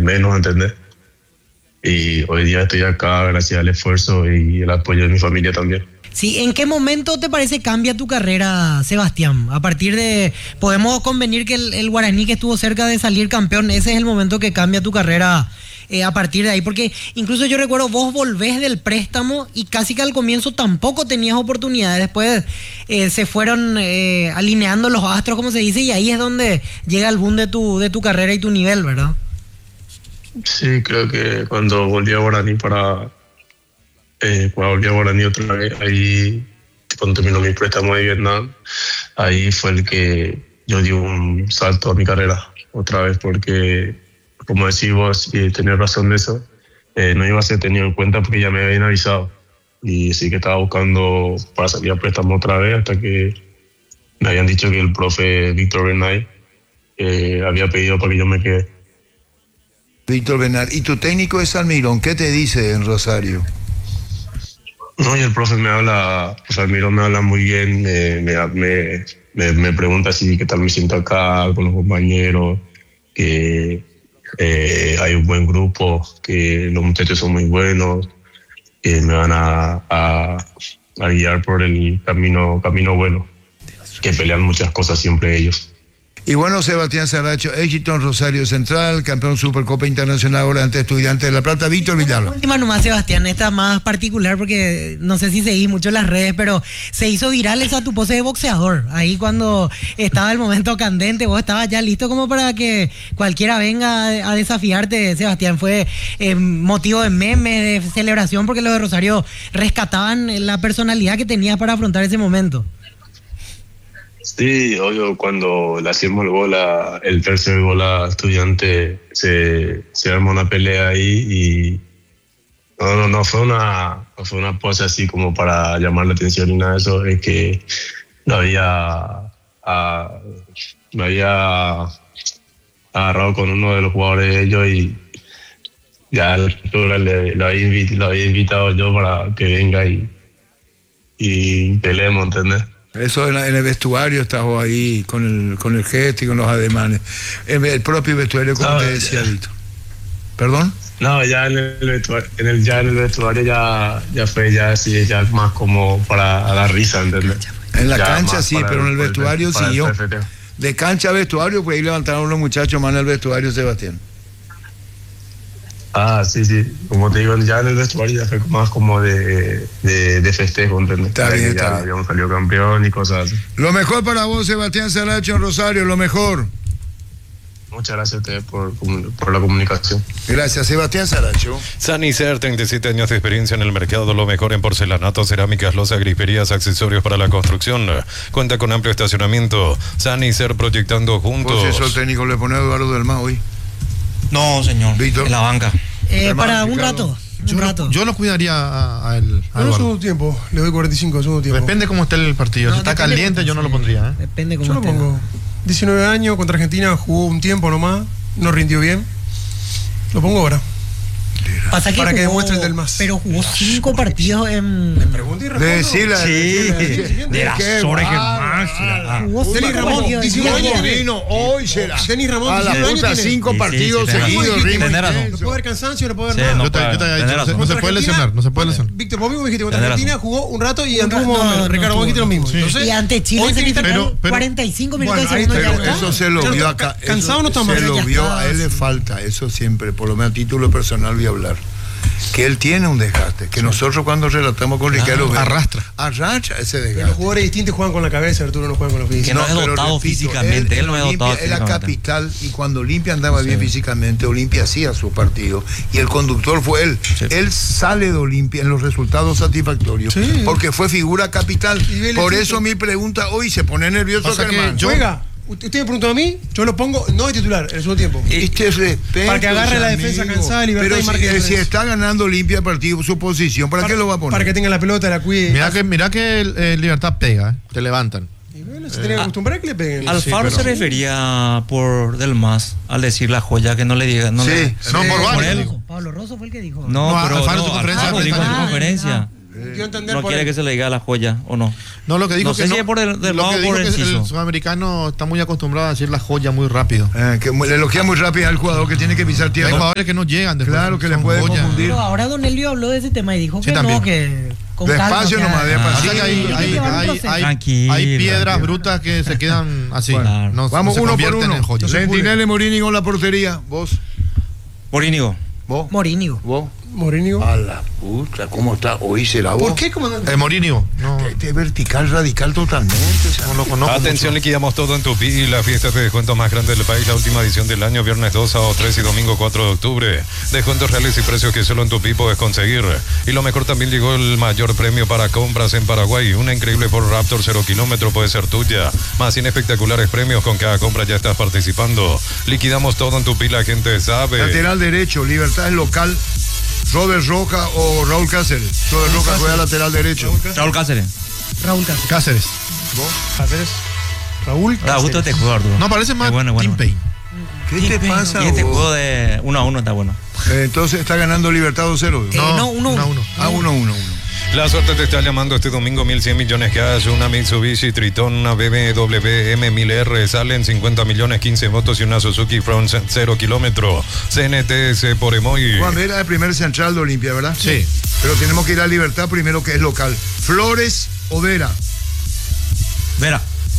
menos, ¿entendés? Y hoy día estoy acá gracias al esfuerzo y el apoyo de mi familia también. Sí, ¿en qué momento te parece cambia tu carrera, Sebastián? A partir de, podemos convenir que el Guaraní, que estuvo cerca de salir campeón, ese es el momento que cambia tu carrera a partir de ahí, porque incluso yo recuerdo, vos volvés del préstamo y casi que al comienzo tampoco tenías oportunidades, después se fueron alineando los astros, como se dice, y ahí es donde llega el boom de tu carrera y tu nivel, ¿verdad? Sí, creo que cuando volví a Guaraní cuando volví a Guaraní otra vez, ahí cuando terminó mi préstamo de Vietnam, ahí fue el que yo di un salto a mi carrera otra vez, porque como decís vos, y tenés razón de eso, no iba a ser tenido en cuenta porque ya me habían avisado, y sí que estaba buscando para salir a préstamo otra vez hasta que me habían dicho que el profe Víctor Bernay había pedido para que yo me quede. Víctor Bernal, ¿y tu técnico es Almirón? ¿Qué te dice en Rosario? No, y el profe me habla, o sea, Almirón me habla muy bien, me pregunta si qué tal me siento acá con los compañeros, que hay un buen grupo, que los muchachos son muy buenos, que me van a guiar por el camino bueno, que pelean muchas cosas siempre ellos. Y bueno, Sebastián Saracho, éxito en Rosario Central, campeón Supercopa Internacional ahora ante Estudiantes de La Plata. Víctor Villalba. Última nomás, Sebastián, esta más particular porque no sé si seguís mucho las redes, pero se hizo viral esa tu pose de boxeador. Ahí cuando estaba el momento candente, vos estabas ya listo como para que cualquiera venga a desafiarte, Sebastián. Fue motivo de meme, de celebración, porque los de Rosario rescataban la personalidad que tenías para afrontar ese momento. Sí, obvio, cuando le hacíamos el tercer gol a Estudiante, se armó una pelea ahí y no fue una pose así como para llamar la atención ni nada de eso, es que me había agarrado con uno de los jugadores de ellos y ya lo había invitado yo para que venga y peleemos, ¿entendés? Eso en el vestuario estaba ahí con el gesto y con los ademanes. El propio vestuario, como te decía, Vito. ¿Perdón? No, ya en el vestuario ya fue ya más como para dar risa, ¿entendés? En la ya cancha sí, pero en el vestuario siguió. De cancha a vestuario, pues ahí levantaron los muchachos más en el vestuario, Sebastián. Ah, sí, como te digo, ya en el vestuario ya fue más como de festejo, ¿entendés? Está bien, ya habíamos salido campeón y cosas así. Lo mejor para vos, Sebastián Saracho en Rosario, lo mejor. Muchas gracias a ustedes por la comunicación. Gracias, Sebastián Saracho. Sanicer, 37 años de experiencia en el mercado, lo mejor en porcelanato, cerámicas, losas, griferías, accesorios para la construcción. Cuenta con amplio estacionamiento. Sanicer, proyectando juntos. ¿Vos eso técnico le pone a Eduardo del Mar hoy? No, señor. Víctor. En la banca. Para un rato. Yo lo cuidaría a él. No, segundo tiempo. Le doy 45 segundo tiempo. Depende cómo esté el partido. Si está caliente, yo no lo pondría. Depende cómo yo esté. Yo lo pongo. 19 años, contra Argentina jugó un tiempo nomás. No rindió bien. Lo pongo ahora. Pasa que para jugó, que demuestre el del más. Pero jugó 5 partidos en... Me pregunté y respondo. De las horas que más. Denis Ramón, 19 años vino. Hoy será. Denis Ramón, a la 19 puta, años 5 partidos seguidos. No puede haber cansancio, no puede haber nada. No se puede lesionar, no se puede lesionar. Víctor, vos mismo me dijiste, contra Argentina jugó un rato y anduvo más o menos. Ricardo, vos dijiste lo mismo. Y ante Chile se quitaron 45 minutos de segundo. Pero eso se lo vio acá. Cansado no está mal. Se lo vio, a él le falta, eso siempre, por lo menos a título personal voy a hablar. Que él tiene un desgaste, que nosotros cuando relatamos con Ricardo arrastra ese desgaste. Los jugadores distintos juegan con la cabeza, Arturo no juega con los físicos. Que no es dotado físicamente, él no es dotado físicamente. Es la capital, y cuando Olimpia andaba bien físicamente, Olimpia hacía su partido, y el conductor fue él. Él sale de Olimpia en los resultados satisfactorios, porque fue figura capital. Por eso mi pregunta hoy se pone nervioso, Germán. Juega. Usted me preguntó a mí, yo lo pongo no de titular en el segundo tiempo. Para que agarre la defensa cansada, libertad pero y marque. Si está ganando Olimpia el partido, su posición, ¿para qué lo va a poner? Para que tenga la pelota, la cuide. Mira que Libertad pega, te levantan. Y bueno, se tiene que acostumbrar a que le peguen. Alfaro se refería por Del Mas al decir la joya que no le diga. No, por él. Pablo Rosso fue el que dijo. No, pero Alfaro en tu conferencia. dio a entender no por quiere él. que se le diga la joya o no. No, lo que dijo No sé si es por el del lo lado que o dijo por el que el inciso. sudamericano está muy acostumbrado a decir la joya muy rápido. Que le elogia muy rápido al jugador que tiene que pisar Hay tierra. jugadores que no llegan después. Claro, que le son puede joyas. confundir. Pero ahora Don Elvio habló de ese tema y dijo Sí, que también. no, que con Despacio calma, nomás, que- despacio. Así que hay Tranquilo, piedras tranquilo. brutas que se quedan así. Bueno, no, Vamos no se uno por convierten uno. en joyas. Sentinelle, Morini con la portería. ¿Vos? Por Íñigo. ¿Vos? Morínigo. ¿Vos? Morínigo. A la puta, ¿cómo está? ¿Oíse la voz? ¿Por qué, comandante? Mourinho, no, Este vertical radical totalmente. no lo conozco. Atención, mucho. liquidamos todo en Tupí y la fiesta de descuentos más grande del país, la última edición del año, viernes 2, sábado 3 y domingo 4 de octubre. Descuentos reales y precios que solo en Tupí puedes conseguir. Y lo mejor, también llegó el mayor premio para compras en Paraguay. Una increíble Ford Raptor 0 kilómetro puede ser tuya. Más 100 espectaculares premios, con cada compra ya estás participando. Liquidamos todo en Tupí, la gente sabe. Lateral derecho, Libertad es local. Robert Roca o Raúl Cáceres. Robert Roca juega lateral derecho. Raúl Cáceres. Raúl Cáceres. Cáceres. Cáceres. Raúl. Da gusto este juego, Arturo. No, parece más Es bueno, Tim Payne. ¿Qué te pasa? Y este vos? juego de 1-1 está bueno. Entonces está ganando Libertad 2-0. No, 1-1. Ah, 1-1. La suerte te está llamando este domingo. 1.100 millones cash, una Mitsubishi Triton, una BMW M1000R, salen 50 millones, 15 votos y una Suzuki Front 0 kilómetro. CNTS por Emoy. Juan Vera, el primer central de Olimpia, ¿verdad? Sí. Pero tenemos que ir a Libertad primero, que es local. Flores o Vera. Vera.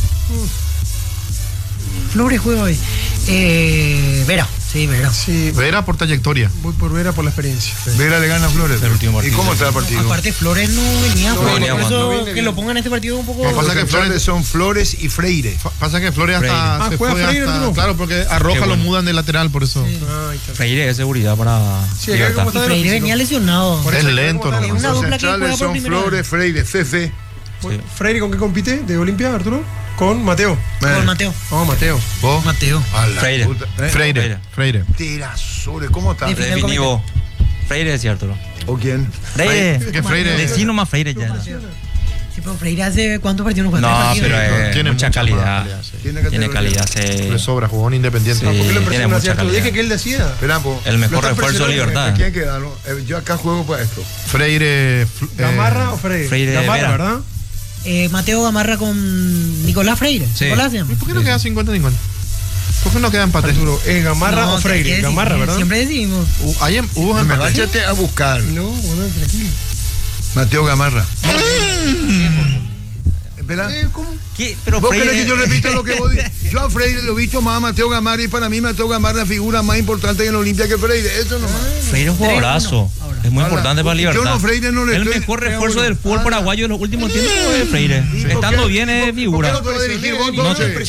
Flores juega hoy. Vera. Sí, Vera. Sí, Vera por trayectoria. voy por Vera por la experiencia. Vera le gana a Flores. El último ¿Y partido. cómo está el partido? Aparte, Flores no venía a No jugar, venía por jugando. eso que lo pongan en este partido es un poco. No, pasa Los que centrales Flores- son Flores y Freire. Pasa que Flores hasta Freire. se juega fue Freire, hasta- Arturo. claro, porque a Roja Qué lo bueno. mudan de lateral, por eso. Ah, ahí está. Freire de seguridad para Sí, acá Libertad. como está de Freire físico. venía lesionado. Por Es eso, lento, ¿cómo está? nomás. Una Los dupla que centrales juega por son primera Flores, vez. Freire, Fefe. Sí. Freire, ¿con qué compite de Olimpia, Arturo? Con Mateo. Con Mateo. Vamos, Mateo. ¿Vos? Mateo. A la Freire. puta, Freire. Tirazores, ¿cómo está? Define- Definitivo. Freire decía Arturo. ¿O quién? Freire. Que Freire- Decí nomás Freire ya. Sí, pero Freire hace cuántos partidos no juega. No, ¿Tres partidos? pero Tiene mucha mucha calidad. más calidad, sí. Tiene Tiene categoría. calidad. Le sobra, jugó en Independiente. Sí. ¿Por qué lo tiene impresiona mucha cierto? calidad. Dije que él decía. Esperá, po. El mejor Lo está refuerzo de presionando, Libertad. ¿Quién queda? No? Yo acá juego para esto. Freire. ¿Gamarra o Freire? Freire de Gamarra, Vera. ¿verdad? Mateo Gamarra con Nicolás Freire. Sí. Nicolás se llama. ¿Por qué no queda 50-50? ¿Por qué no queda empate? Arturo, ¿es Gamarra No, o Freire? que Gamarra, ¿verdad? Siempre decimos. Hubo empate. Váyate a buscar. No, bueno, tranquilo. Mateo Gamarra. Espera. ¿Qué? Pero ¿Vos querés Freire. que yo repita lo que vos dices? Yo a Freire lo he visto más a Mateo Gamarra y para mí Mateo Gamarra es la figura más importante en Olimpia que Freire. Eso nomás. Freire es un jugadorazo. Es muy importante para Libertad. Yo no, Freire no le El estoy- mejor refuerzo del fútbol paraguayo en los últimos tiempos es Freire. ¿Y por Estando qué? bien ¿Y es por figura. qué no te vas a dirigir vos, No entonces? te- Si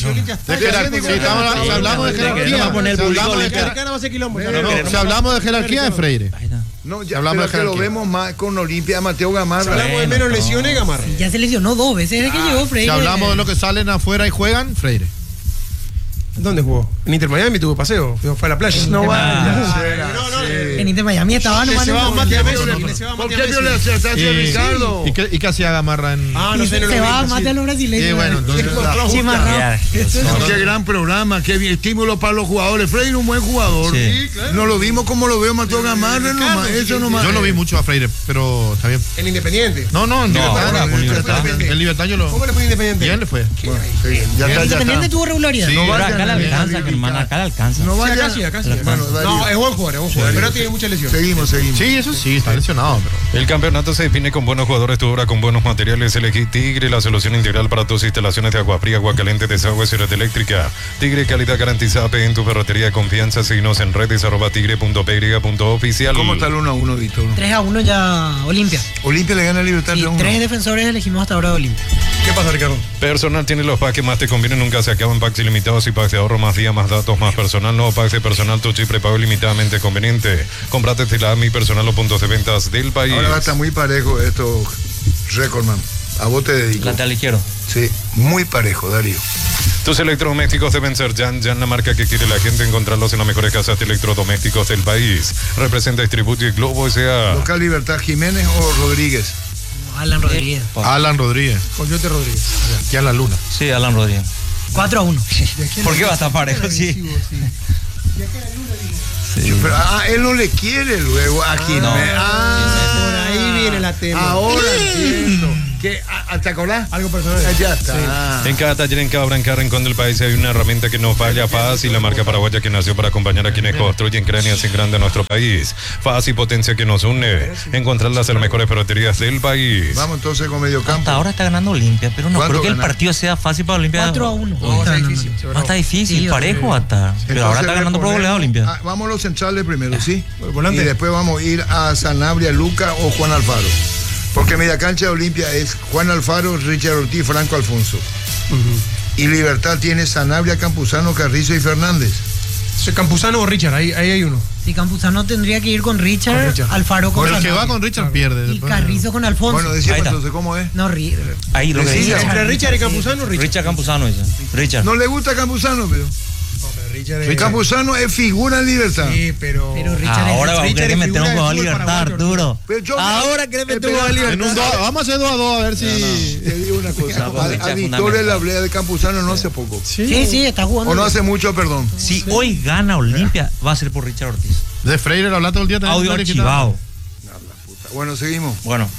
hablamos de jerarquía, va a poner si público hablamos de Olimpia. Americana va a ser quilombo. si hablamos de jerarquía es Freire. Ahí está. No, ya, Hablamos pero de que lo jerarquía. vemos más con Olimpia, Mateo Gamarra. Hablamos de Bueno, menos no. lesiones, Gamarra. Ya se lesionó 2 veces desde que llegó Freire. Si hablamos de lo que salen afuera y juegan, Freire. ¿Dónde jugó? En Inter Miami tuvo paseo. Fue a la playa. No va Ah. En Inter Miami estaba nomás. Se va en- Mati a Messi. ¿Por qué no le acertaste a Ricardo? ¿Y qué hacía Gamarra en.? Ah, no sé, no lo Se vi, va a sí. matar a los brasileños. Sí, bueno, entonces. Chimarrón. Ya. Qué gran programa, qué bien, estímulo para los jugadores. Freire un buen jugador. Sí. No lo vimos como lo veo Mateo Gamarra, nomás, eso nomás. Yo no vi mucho a Freire, pero está bien. En Independiente. No, en Libertad. ahora con Libertad. En Libertad yo lo. ¿Cómo le fue Independiente? Bien le fue. Bueno, sí, ya está, ya Independiente está. tuvo regularidad. Sí. No Pero vayan acá le a alcanza, dejar hermano. gritar. Acá le alcanza. No Sí, vayan. acá sí, acá sí. Bueno, Darío. No, es buen jugador, pero tiene mucha lesión. Seguimos. Sí, eso sí, está lesionado, pero. El campeonato se define con buenos jugadores, tu obra con buenos materiales. Elegí Tigre, la solución integral para tus instalaciones de agua fría, agua caliente, desagüe y red eléctrica. Tigre, calidad garantizada. Pe en tu ferretería de confianza. Síguenos en redes @tigre.py.oficial. ¿Cómo está el 1-1, Víctor? 3-1 ya Olimpia. Olimpia le gana a Libertad Y 3-1. 3 defensores elegimos hasta ahora de Olimpia. ¿Qué pasa, Ricardo? Personal tiene los packs que más te convienen, nunca se acaban. Packs ilimitados y packs de ahorro, más días, más datos, más personal. No, packs de personal, tu chip prepago ilimitadamente conveniente. Comprate la Mi Personal o puntos de ventas del país. Ahora va a estar muy parejo esto, Recordman. A vos te dedico. Lateral izquierdo. Sí, muy parejo, Darío. Tus electrodomésticos deben ser Jan, la marca que quiere la gente, encontrarlos en las mejores casas de electrodomésticos del país. Representa, distribuye Globo S.A. Local Libertad, Jiménez o Rodríguez. Alan Rodríguez. Alan Rodríguez. Coyote Rodríguez. Aquí a la luna. Sí, Alan Rodríguez. 4-1. ¿Por qué va a estar parejo? Sí. Sí. Pero, él no le quiere luego a Jiménez. No. Por ahí viene la Ahora entiendo. ¿Te acordás? Algo personal. Ya está. En cada taller, en cada rincón del país hay una herramienta que no falla. Fácil, la marca paraguaya que nació para acompañar a quienes construyen, crean y hacen grande nuestro país. Fácil, potencia que nos une. Encontrarlas en las mejores ferreterías del país. Vamos entonces con medio campo. Hasta ahora está ganando Olimpia, pero no creo que el gana? partido sea fácil para Olimpia. 4-1. Ahora está difícil. No está difícil, Sí, parejo hasta. Pero ahora está ganando por goleada Olimpia. Vamos a los centrales primero, ¿sí? Volante. Y después vamos a ir a Sanabria, Luca o Juan Alfaro. Porque media cancha de Olimpia es Juan Alfaro, Richard Ortiz, Franco Alfonso. Y Libertad tiene Sanabria, Campuzano, Carrizo y Fernández. Campuzano o Richard, ahí hay uno. Si Campuzano tendría que ir con Richard, Con Richard. Alfaro con El que Sanabria. va con Richard pierde. Y después. Carrizo con Alfonso. Bueno, decimos Ahí está. entonces, ¿cómo es? No, Ahí lo que Sí, dice. Entre Richard y Campuzano, Richard. Richard Campuzano dice. Richard. No le gusta Campuzano, pero Richard es... Campuzano es figura en Libertad. Sí, pero Richard Ahora es... vamos a querer que Richard es metemos figura con del Libertad, fútbol paraguayo, Arturo. Pero yo- Ahora querés meter Espera, con En un Libertad. vamos a hacer 2-2 a ver si. Te digo una cosa. Richard A Victoria fundamental. le hablé de Campuzano no hace poco. Sí, está jugando. O no hace mucho, perdón. Si hoy gana Olimpia, va a ser por Richard Ortiz. De Freire habla todo el día. Audio archivado. Bueno, seguimos. Bueno,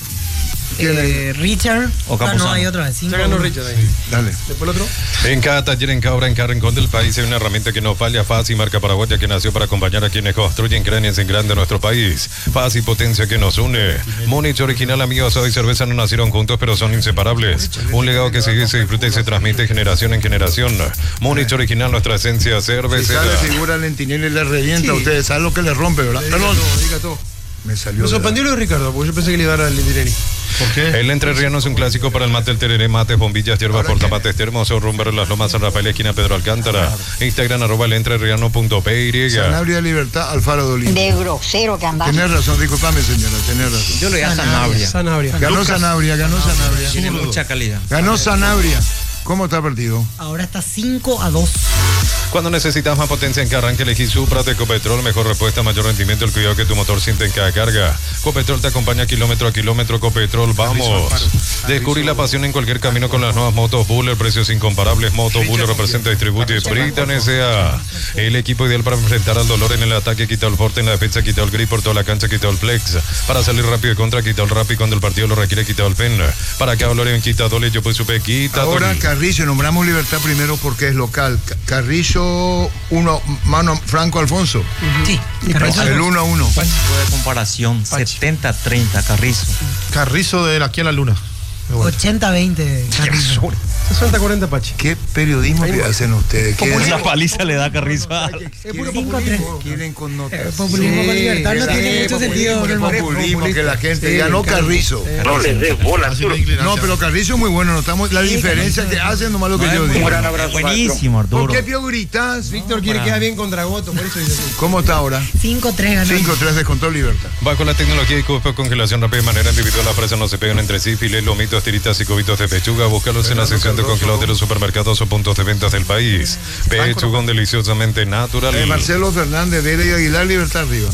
Richard. O Campuzano. No, hay otra vez. Ya ganó Richard ahí. Dale. Después el otro. En cada taller, en cada rincón del país hay una herramienta que no falla. Fácil, marca paraguaya que nació para acompañar a quienes construyen, crean y hacen grande nuestro país. Fácil, potencia que nos une. Múnich original, amigos, soda y cerveza no nacieron juntos, pero son inseparables. Un legado que se vive, se disfruta y se transmite generación en generación. Múnich original, nuestra esencia Si cervecera. sale figura Lentinelli le revienta a ustedes. ¿Saben lo que le rompe, verdad? Perdón. Diga todo. Me salió. Me sorprendió lo de Ricardo, porque yo pensé que le iba a dar al Lintinelli. ¿Por qué? El entrerriano es un clásico para el mate, el tereré, mates, bombillas, hierbas, portamates, termos, o rumbar en las lomas, San Rafael, esquina Pedro Alcántara. Instagram @elentrerriano.py. Sanabria Libertad, Alfaro de Olimpia. De grosero que andás. Tenés razón, disculpame señora, tenés razón. yo le voy a Sanabria. Sanabria. Ganó Sanabria, ganó Sanabria. Tiene mucha calidad. Ganó Sanabria. ¿Cómo está el partido? Ahora está 5-2. Cuando necesitas más potencia en que arranque, elegí Supra de Ecopetrol, mejor respuesta, mayor rendimiento, el cuidado que tu motor siente en cada carga. Ecopetrol te acompaña kilómetro a kilómetro. Ecopetrol, vamos. Descubrí la pasión en cualquier camino con las nuevas motos Buller, precios incomparables. Moto Buller representa, distribuye Britan S.A. El equipo ideal para enfrentar al dolor en el ataque, quita el forte en la defensa, quita el grip por toda la cancha, quita el flex. Para salir rápido de contra, quita el rap y cuando el partido lo requiere, quita el pen. Para que dolor en quita dole, yo pues supe, quita Ahora dole. Carrizo, nombramos Libertad primero porque es local. Carrizo 1, mano Franco Alfonso. Sí, Carrizo. El 1-1. Fue de comparación, 70-30 Carrizo. Carrizo de aquí a la luna. 80-20 Carrizo. 60-40 Pachi. ¿Qué periodismo que hacen ustedes? ¿Qué Una paliza le da Carrizo. Es puro 5-3. quieren connotación? Populismo con Libertad no tiene mucho sentido. El hermano. populismo que la gente ganó Carrizo. No les des bola, Arturo. No, pero Carrizo es muy bueno, notamos la diferencia que hacen, nomás lo que yo digo. gran abrazo, Buenísimo, ¿Por Arturo. qué Pío gritas? Víctor quiere quedar bien contra Goto, por eso dice así. ¿Cómo está ahora? 5-3 ganó. 5-3 descontó Libertad. Bajo la tecnología y congelación rápida de manera individual, las presas no se pegan entre sí. Filet, lomitos, tiritas y cubitos de pechuga. Búscalos en la sección de congelados de los supermercados o puntos de ventas del país. Pechugón deliciosamente natural. Marcelo Fernández, Vera y Aguilar, Libertad arriba.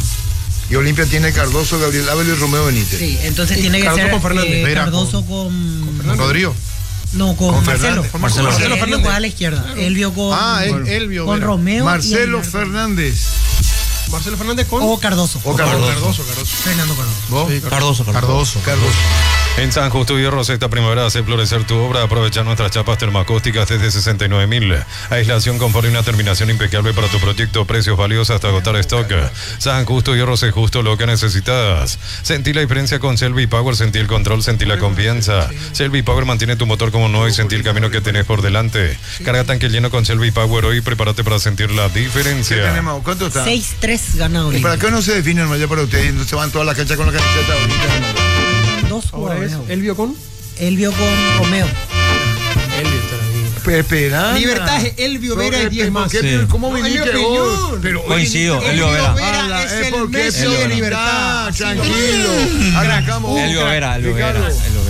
Y Olimpia tiene Cardoso, Gabriel Ávila y Romeo Benítez. Sí, entonces tiene que Cardoso ser con Fernández. Vera Cardoso con Rodrigo. No, con Marcelo. Fernández. Marcelo. Marcelo Fernández a la izquierda. Elvio con, Él vio. con Romeo. Marcelo y Aguilar. Fernández. Marcelo Fernández con... O Cardoso. O Cardoso. Fernando Cardoso. ¿Vos? Cardoso. Cardoso. En San Justo y Hierros esta primavera hace florecer tu obra. Aprovecha nuestras chapas termoacústicas desde 69.000. Aislación, confort y una terminación impecable para tu proyecto. Precios valiosos hasta agotar stock. San Justo y Hierros es justo lo que necesitas. Sentí la diferencia con Selvi Power. Sentí el control, sentí la confianza. Selvi Power mantiene tu motor como nuevo y sentí el camino que tenés por delante. Carga tanque lleno con Selvi Power hoy. Prepárate para sentir la ¿Qué diferencia. tenemos? ¿Cuánto está? 6-3 gana ¿Y Olimpia. para qué no se define el mayor para ustedes? Entonces van toda la cancha con la camiseta ahorita. Dos Ahora es jugadores. Elvio con... Elvio con Romeo. Elvio está ahí. Espera. Libertad es Elvio Vera y 10 más. ¿Qué, Sí. ¿Cómo No, viniste Elvio hoy? Peñón. Pero hoy Coincido, viniste- Elvio Vera. Vera es es el porque Messi Elvio de Vera. Libertad. Tranquilo. Arrancamos. Elvio Vera. Ricardo.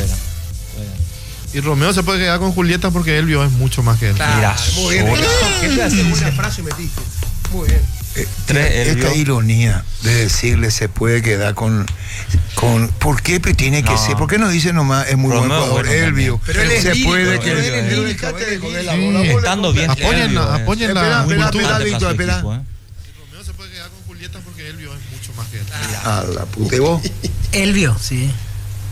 Y Romeo se puede quedar con Julieta porque él vio es mucho más que él. Mira, Muy bien, sola. Ricardo. ¿Qué te hace? Una frase metiste. Muy bien. Esta ironía de decirle se puede quedar con ¿por qué tiene que No. ser? ¿Por qué no dice nomás es muy buen Romeo, jugador? bueno, Elvio. Pero él es Se lírico, puede pero quedar. él es Pero lírico, dejate él de es joder la lírico. bola. Vos Estando le bien. contás. Apoyen la Espera, juventud. Víctor, espera. Romeo se puede quedar con Julieta porque él vio es mucho más que él. A la puta. ¿Y vos? Elvio, sí.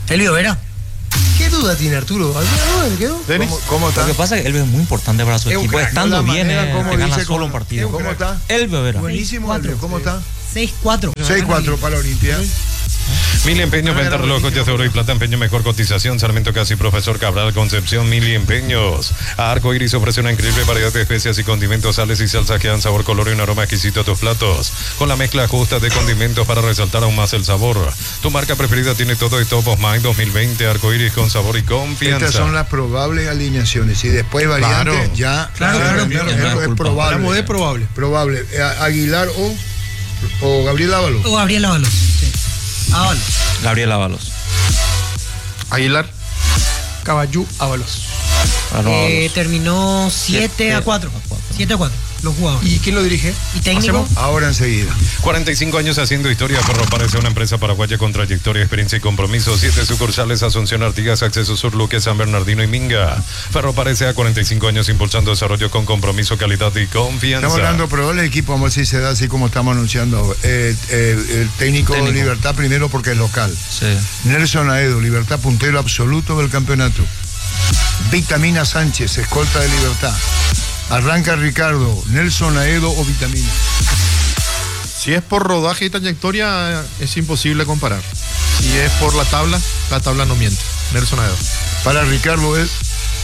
Elvio Vera. ¿Qué duda tiene Arturo? ¿Alguna duda le quedó? Denis. ¿Cómo está? Lo que pasa es que Elvio es muy importante para su Es un equipo. crack, Estando ¿no? La bien, manera como te gana dice, solo un partido. ¿Cómo está? Elvio Vera. Buenísimo, 6-4. Elvio. ¿Cómo está? 6-4. 6-4 para Olimpia. Mili Empeños, venta reloj, joyas de oro y plata, empeño mejor cotización. Sarmiento Casi, Profesor Cabral, Concepción, Mili Empeños. A Arco Iris ofrece una increíble variedad de especias y condimentos, sales y salsas que dan sabor, color y un aroma exquisito a tus platos. Con la mezcla justa de condimentos para resaltar aún más el sabor. Tu marca preferida tiene todo y Top of Mind 2020. Arco Iris con sabor y confianza. Estas son las probables alineaciones. Y después variantes, Claro. ya. Claro, Es probable. Hablamos de probable. Probable. Aguilar o Gabriel Ábalos. O Gabriel Ábalos. Sí. Ábalos. Gabriel Ábalos. Aguilar. Caballú Ábalos. Terminó 7-4. 7-4. Los jugadores. ¿Y quién lo dirige? ¿Y técnico? Ahora enseguida. 45 años haciendo historia. Ferroparece es una empresa paraguaya con trayectoria, experiencia y compromiso. 7 sucursales: Asunción, Artigas, Acceso Sur, Luque, San Bernardino y Minga. Ferroparece a 45 años impulsando desarrollo con compromiso, calidad y confianza. Estamos hablando probable el equipo, vamos a ver si se da así como estamos anunciando. El técnico Libertad primero porque es local. Sí. Nelson Aedo, Libertad puntero absoluto del campeonato. Vitamina Sánchez, escolta de Libertad. Arranca Ricardo, Nelson Aedo o Vitamina. Si es por rodaje y trayectoria, es imposible comparar. Si es por la tabla no miente. Nelson Aedo. Para Ricardo es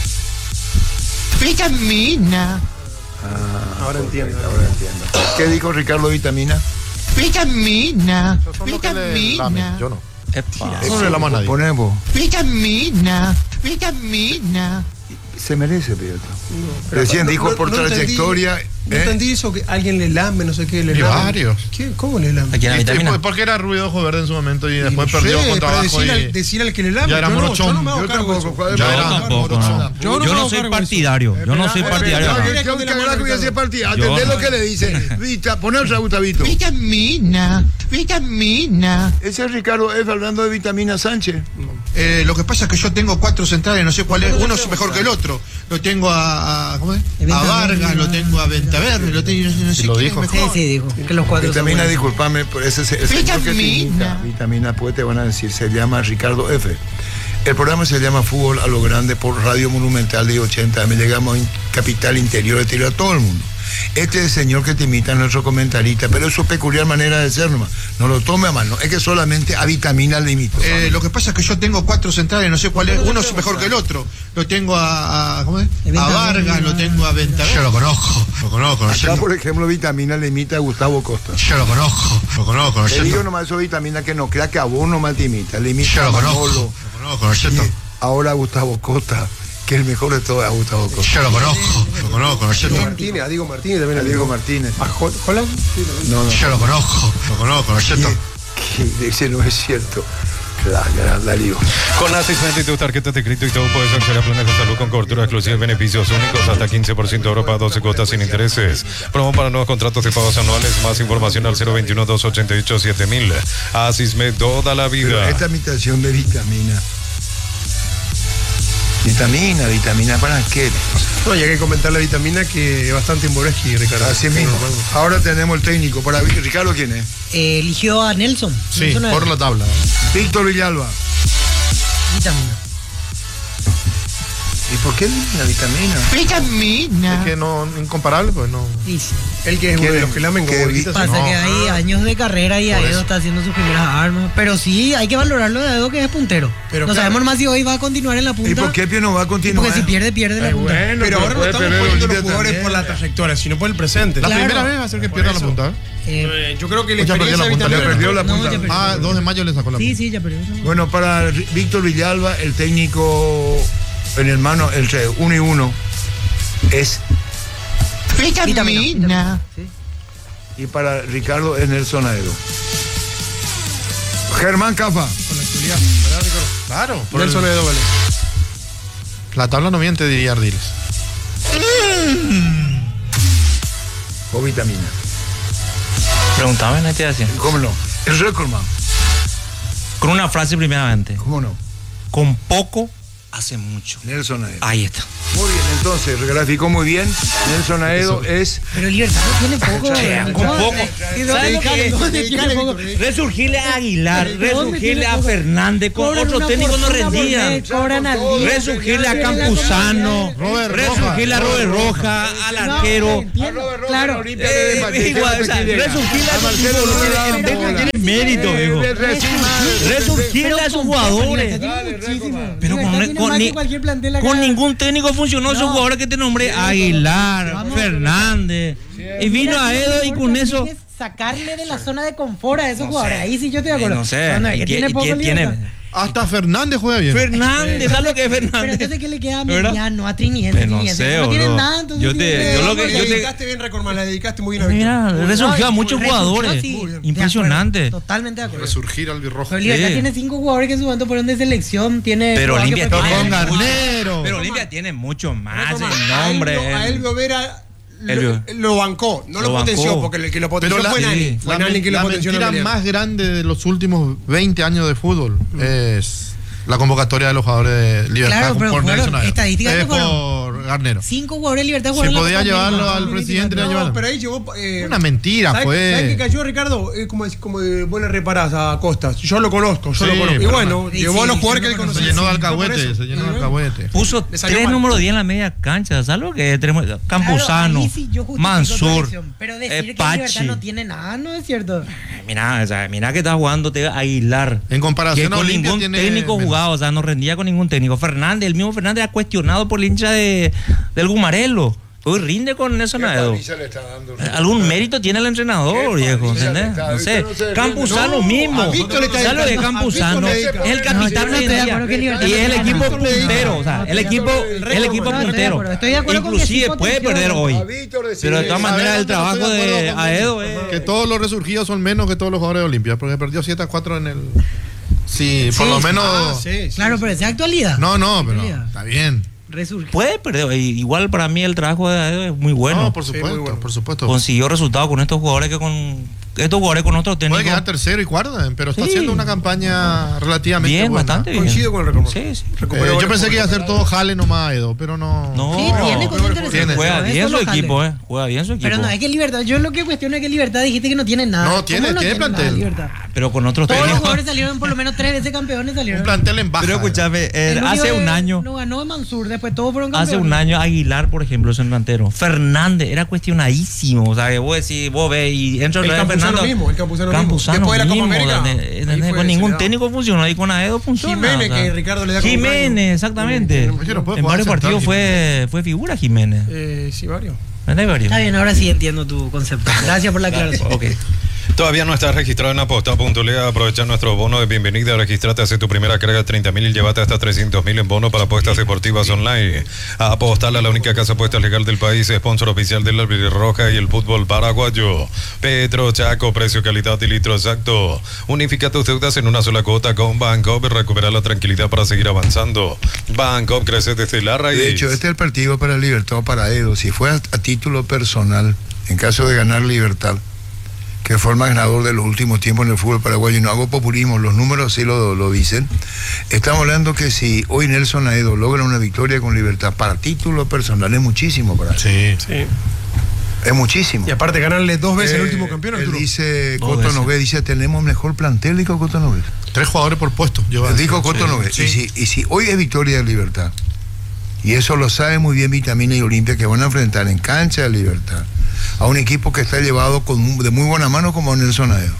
Vitamina. Ahora entiendo. ¿Qué dijo Ricardo Vitamina? Vitamina. Eso es lo que le lamen, yo no. Epa. Eso no le lama a nadie. Ponemos. Vitamina. Vitamina. Se merece, Prieto. Recién dijo por trayectoria. No entendí eso, que alguien le lame, no sé qué, le Y lame. varios. ¿Qué? ¿Cómo le lame? Aquí en la vitamina. Porque era ruidoso verde en su momento y después No perdió sé, con pero trabajo decir al que le lame. ya era yo morochón. no me hago Yo cargo de eso. tampoco. Ya Yo era tampoco, no. Yo no Yo me no hago soy cargo de partidario. Yo no soy partidario. ¿Qué carajo voy a ser partidario? ¿Entendés lo que le dicen? Ponerse a Gustavito. Vitamina. Vitamina. Ese es Ricardo F. hablando de Vitamina Sánchez. Lo que pasa es que yo tengo 4 centrales, no sé cuál es. Uno es mejor que el otro. Lo tengo ¿cómo es? A Vargas, lo tengo a Ventaverde, lo tengo no sé lo quién dijo. es mejor. Sí, dijo. Que los 4 son Vitamina, buenos. disculpame, por ese señor que te imita. Vitamina, pues te van a decir, se llama Ricardo F. El programa se llama Fútbol a lo Grande por Radio Monumental de 80. Me llegamos en Capital Interior de Tiro a todo el mundo. Este es el señor que te imita, nuestro comentarista, pero es su peculiar manera de ser nomás. No lo tome a mal, no. Es que solamente a Vitamina le imito. Lo que pasa es que yo tengo 4 centrales, no sé cuál es. Uno es mejor que el otro. Lo tengo ¿cómo es? A Vargas, lo tengo a Ventaverde. Yo lo conozco. Acá, por ejemplo, Vitamina le imita a Gustavo Costa. Yo lo conozco. Le digo nomás eso, Vitamina, que no crea que a vos nomás te imita. Le imita a Manolo. Lo conozco. Y ahora a Gustavo Costa, que el mejor de todos es a Gustavo Costa. Yo lo conozco. Martínez, a Diego Martínez también. A Diego Martínez. ¿A Holland? No. Yo lo conozco. Que ese no es cierto. La gran Darío. Con Asisment y tu tarjeta de crédito y todo puedes acceder a planes de salud con cobertura exclusiva y beneficios únicos hasta 15% de Europa, 12 cuotas sin intereses. Promo para nuevos contratos de pagos anuales. Más información al 021-288-7000. Asismed toda la Pero vida. esta imitación de Vitamina. Vitamina, ¿para qué? No, y hay que comentar la vitamina que es bastante Imboreski, Ricardo. Así mismo. Ahora tenemos el técnico. Para Ricardo, ¿quién es? Eligió a Nelson. Sí, Nelson por la tabla. Víctor Villalba. Vitamina. ¿Y por qué la vitamina? Vitamina. Es que no, incomparable, pues no. Y sí. El que es uno de los que lamen como ¿Qué bolitas. Pasa No. que hay años de carrera y Aedo está haciendo sus primeras armas. Pero sí, hay que valorarlo de Aedo, que es puntero. Pero no claro. sabemos más si hoy va a continuar en la punta. ¿Y por qué Pio no va a continuar? Porque si pierde la punta. Pero ahora no estamos poniendo los jugadores por la trayectoria, sino por el presente. La Claro. primera vez va a ser que pierda la eso. punta. Eh, Yo creo que la Ya perdió experiencia la de punta, Vitamina. ya perdió la no, punta. ya perdió. 2 de mayo le sacó la punta. Sí, ya perdió. Bueno, para Víctor Villalba, el técnico en el mano, el 1 y 1 es. Vitamina. Sí. Y para Ricardo es Nelson Aedo. Germán Cafa. Con la actualidad, ¿verdad, Ricardo? Claro. por Nelson el- Edo Vélez. La tabla no miente, diría Ardiles. O Vitamina. Preguntame, no te decía. ¿Cómo no? El Recordman. Con una frase primeramente. ¿Cómo no? Con poco Hace mucho. Nelson Aedo. Ahí está. Muy bien, entonces, graficó muy bien. Nelson Aedo es... Pero Libertad no tiene poco. Con poco. ¿Sabes qué? Resurgirle a Aguilar, resurgirle a Fernández, con otro técnico no rendía. Resurgirle a Campuzano, resurgirle a Robert Roja, al arquero. Claro. Resurgirle a Marcelo. Tiene mérito, hijo. Resurgirle a esos jugadores. Pero con ningún técnico funcionó esos jugadores que te nombré. Aguilar, Fernández. Y vino Aedo y con eso... Sacarle de la zona de confort a esos jugadores. Ahí sí yo estoy de acuerdo. No sé. Hasta Fernández juega bien. Fernández, ¿sabes lo que es Fernández? Pero entonces, ¿qué le queda a Mediano, a Triniense? No sé, no tienen nada, entonces... Yo le dedicaste bien, Recordman, le dedicaste muy bien a Víctor. Mira, resurgió a muchos jugadores. Impresionante. Totalmente de acuerdo. Resurgir albirrojo. Pero Libertad tiene 5 jugadores que en su momento fueron de selección. Pero Olimpia con Garnero. Pero Olimpia tiene mucho más el nombre. A Elvio Vera lo bancó, no lo potenció, porque el que lo potenció fue Nani. Fue Nani que lo potenció. La mentira más grande de los últimos 20 años de fútbol es la convocatoria de los jugadores de Libertad. Claro, pero por Nelson Aedo. Estadísticas por Garnero. 5 jugadores de Libertad Si jugaron. podía llevarlo al presidente, le llevaron. Pero ahí llegó. Una mentira, ¿sabes, pues. ¿Sabes qué cayó, Ricardo? Como vos le reparás a Costas. Yo lo conozco, Y bueno, llevó a los jugadores que él conocía. Se llenó de alcahuete, Puso 3 números 10 en la media cancha. ¿Sabes lo que es? Campuzano, Mansur, pero decir que Libertad no tiene nada, no es cierto. Mira que está jugando Aguilar. En comparación que con ningún técnico jugaba, o sea, no rendía con ningún técnico. Fernández, el mismo Fernández era cuestionado por el hincha del Gumarelo. Hoy rinde con Nelson Aedo. Algún mérito tiene el entrenador, viejo, ¿entendés? No sé. Campuzano mismo. ¿Sabes lo de Campuzano? Es el capitán de y es el equipo puntero, o sea, el equipo puntero. Inclusive puede perder hoy. Pero de todas maneras el trabajo de Aedo es... Que todos los resurgidos son menos que todos los jugadores de Olimpia, porque perdió 7-4 en el... Sí, por lo menos... Claro, pero es actualidad. No, pero está bien. Puede perder. Igual para mí el trabajo de Aedo es muy bueno. No, por supuesto, por supuesto. Consiguió resultados con estos jugadores que con otros técnicos. Puede quedar tercero y cuarto, pero está haciendo una campaña relativamente bien, buena. Bastante bien. Coincido con el recomendado. Sí. Yo pensé que iba a ser todo jale nomás Aedo, pero no. Sí, tiene cosas interesantes. Juega bien su equipo, Juega bien su equipo. Pero no, es que Libertad, yo lo que cuestiono es que Libertad dijiste que no tiene nada. No, tiene plantel. Pero con otros técnicos. Todos los técnicos. jugadores salieron por lo menos 3 veces campeones. Un plantel en baja. Pero escúchame, hace un año. No ganó Mansur, después todos fueron campeones. Hace un año Aguilar, por ejemplo, es el delantero. Fernández era cuestionadísimo. O sea, que vos ves y entra el Campuzano mismo. Campuzano después de la Copa América. Con ningún técnico funcionó. Y con Aedo funcionó. Jiménez, que Ricardo le da como Jiménez, exactamente. En varios partidos fue figura Jiménez. Sí, varios. Está bien, ahora sí entiendo tu concepto. Gracias por la aclaración. Ok. Todavía no estás registrado en Aposta.le. Aprovecha nuestro bono de bienvenida. Registrate, hace tu primera carga de 30.000 y llévate hasta 300.000 en bono para apuestas deportivas online. Apostala, la única casa apuesta legal del país, sponsor oficial del Albirroja y el fútbol paraguayo. Petro Chaco, precio, calidad y litro exacto. Unifica tus deudas en una sola cuota con Bancoop y recupera la tranquilidad para seguir avanzando. Bancoop crece desde la raíz. De hecho, este es el partido para Libertad o para Aedo. Si fue a título personal, en caso de ganar Libertad, que fue el más ganador de los últimos tiempos en el fútbol paraguayo, y no hago populismo, los números sí lo dicen. Estamos hablando que si hoy Nelson Aedo logra una victoria con Libertad para título personal, es muchísimo para él. Sí. Es muchísimo. Y aparte ganarle 2 veces el último campeón, Arturo. Dice Coto Nogué, dice, tenemos mejor plantel, dijo Coto Nogué. 3 jugadores por puesto. Dijo Coto Nogué. Sí. Y si hoy es victoria de Libertad, y eso lo sabe muy bien Vitamina y Olimpia, que van a enfrentar en cancha de Libertad a un equipo que está llevado de muy buena mano como Nelson Aedo.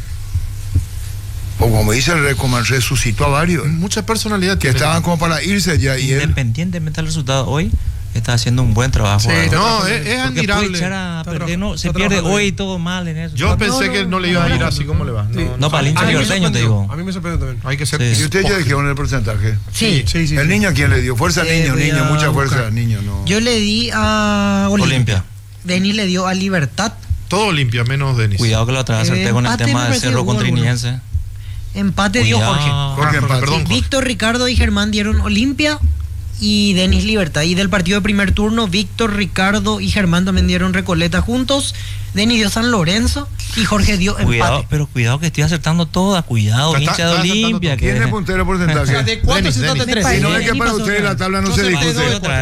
O como dice el Recoman, resucitó a varios. Mucha personalidad. Que estaban como para irse ya. Independientemente del resultado hoy, está haciendo un buen trabajo. Sí, es admirable. Se pierde hoy todo mal en eso. Yo pensé que no le iba a ir así como le va. No, para el hincha liberteño te digo. A mí me sorprendió también. Hay que ser. ¿Y usted ya dijeron el porcentaje? Sí. ¿El niño a quién le dio? Fuerza niño, mucha fuerza niño. No. Yo le di a Olimpia. Denis le dio a Libertad. Todo Olimpia, menos Denis. Cuidado que la otra vez acerté con el tema de Cerro contra Triniense. Empate dio Jorge. Perdón. Víctor, Ricardo y Germán dieron Olimpia y Denis Libertad. Y del partido de primer turno, Víctor, Ricardo y Germán también dieron Recoleta juntos. Denis dio San Lorenzo y Jorge dio empate. Pero cuidado que estoy acertando todas. Cuidado, hincha de Olimpia. ¿Quién es puntero porcentaje? ¿De cuánto se trata 3? Si no es que para ustedes la tabla no se discute.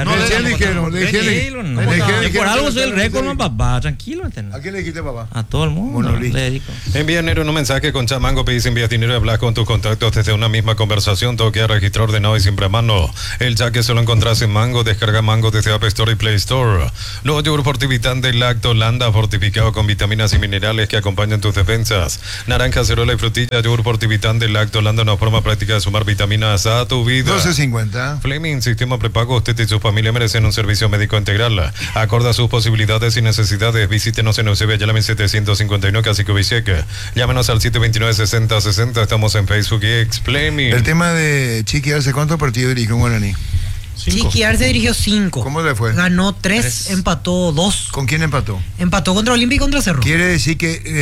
Por algo soy el récord, no, papá. Tranquilo. ¿A quién le dijiste, papá? A todo el mundo. Bueno, listo. Le dedico. Envía enero un mensaje con Chamango, pedís envías dinero y hablas con tus contactos desde una misma conversación. Todo queda registrado, ordenado y siempre a mano. El jaque solo encontrás en Mango. Descarga Mango desde App Store y Play Store. Nuevo yogur fortificante Lactolanda, fortificado con vitaminas y minerales que acompañan tus defensas. Naranja, cerola y frutilla, yogur fortificante Lactolanda, una forma práctica de sumar vitaminas a tu vida. 12.50. Fleming, sistema prepago. Usted y su familia merecen un servicio médico integral. Acorde a sus posibilidades y necesidades. Visítenos en Eusebio Ayala 751, Cacique Ubiseque. Llámenos al 729-6060. Estamos en Facebook y Fleming. El tema de Chiqui Arce, ¿cuántos partidos dirigió en Guaraní? Chiqui Arce dirigió 5. ¿Cómo le fue? Ganó 3, empató 2. ¿Con quién empató? Empató contra Olimpia y contra Cerro. Quiere decir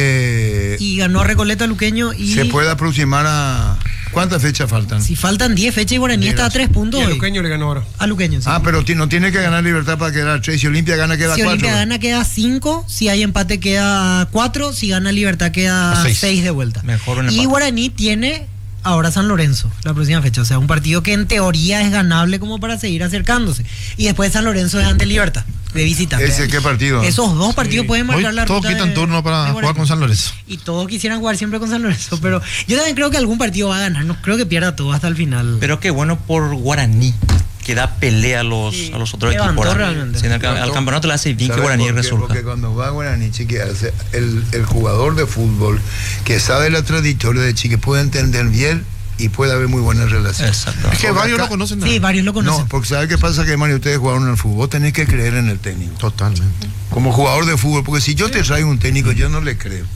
que y ganó a Recoleta Luqueño y... se puede aproximar a... ¿Cuántas fechas faltan? Si faltan 10 fechas y Guaraní está a 3 puntos. Y a Luqueño le ganó ahora. A Luqueño, sí. Pero no tiene que ganar Libertad para quedar 3. Si Olimpia gana, queda 4. Si Olimpia gana, queda 5. Si hay empate, queda 4. Si gana Libertad, queda 6 de vuelta. Mejor un empate. Y Guaraní tiene ahora San Lorenzo, la próxima fecha. O sea, un partido que en teoría es ganable como para seguir acercándose. Y después San Lorenzo es ante Libertad, de visita. ¿Ese qué partido? Esos dos partidos pueden marcar la ruta. Todos quitan turno para jugar con San Lorenzo. Y todos quisieran jugar siempre con San Lorenzo. Pero yo también creo que algún partido va a ganar. No creo que pierda todo hasta el final. Pero qué bueno por Guaraní, que da pelea a los otros levantó equipos. realmente. Sí, al campeonato le hace bien que Guaraní resurja. Porque cuando va a Guaraní, Chiqui, el jugador de fútbol que sabe la trayectoria de Chiqui puede entender bien y puede haber muy buenas relaciones. Exacto. Es que varios lo conocen. Sí, varios lo conocen. No, porque ¿sabe qué pasa? Que Mario, ustedes jugaron al fútbol, vos tenés que creer en el técnico. Totalmente. Como jugador de fútbol, porque si yo te traigo un técnico, yo no le creo.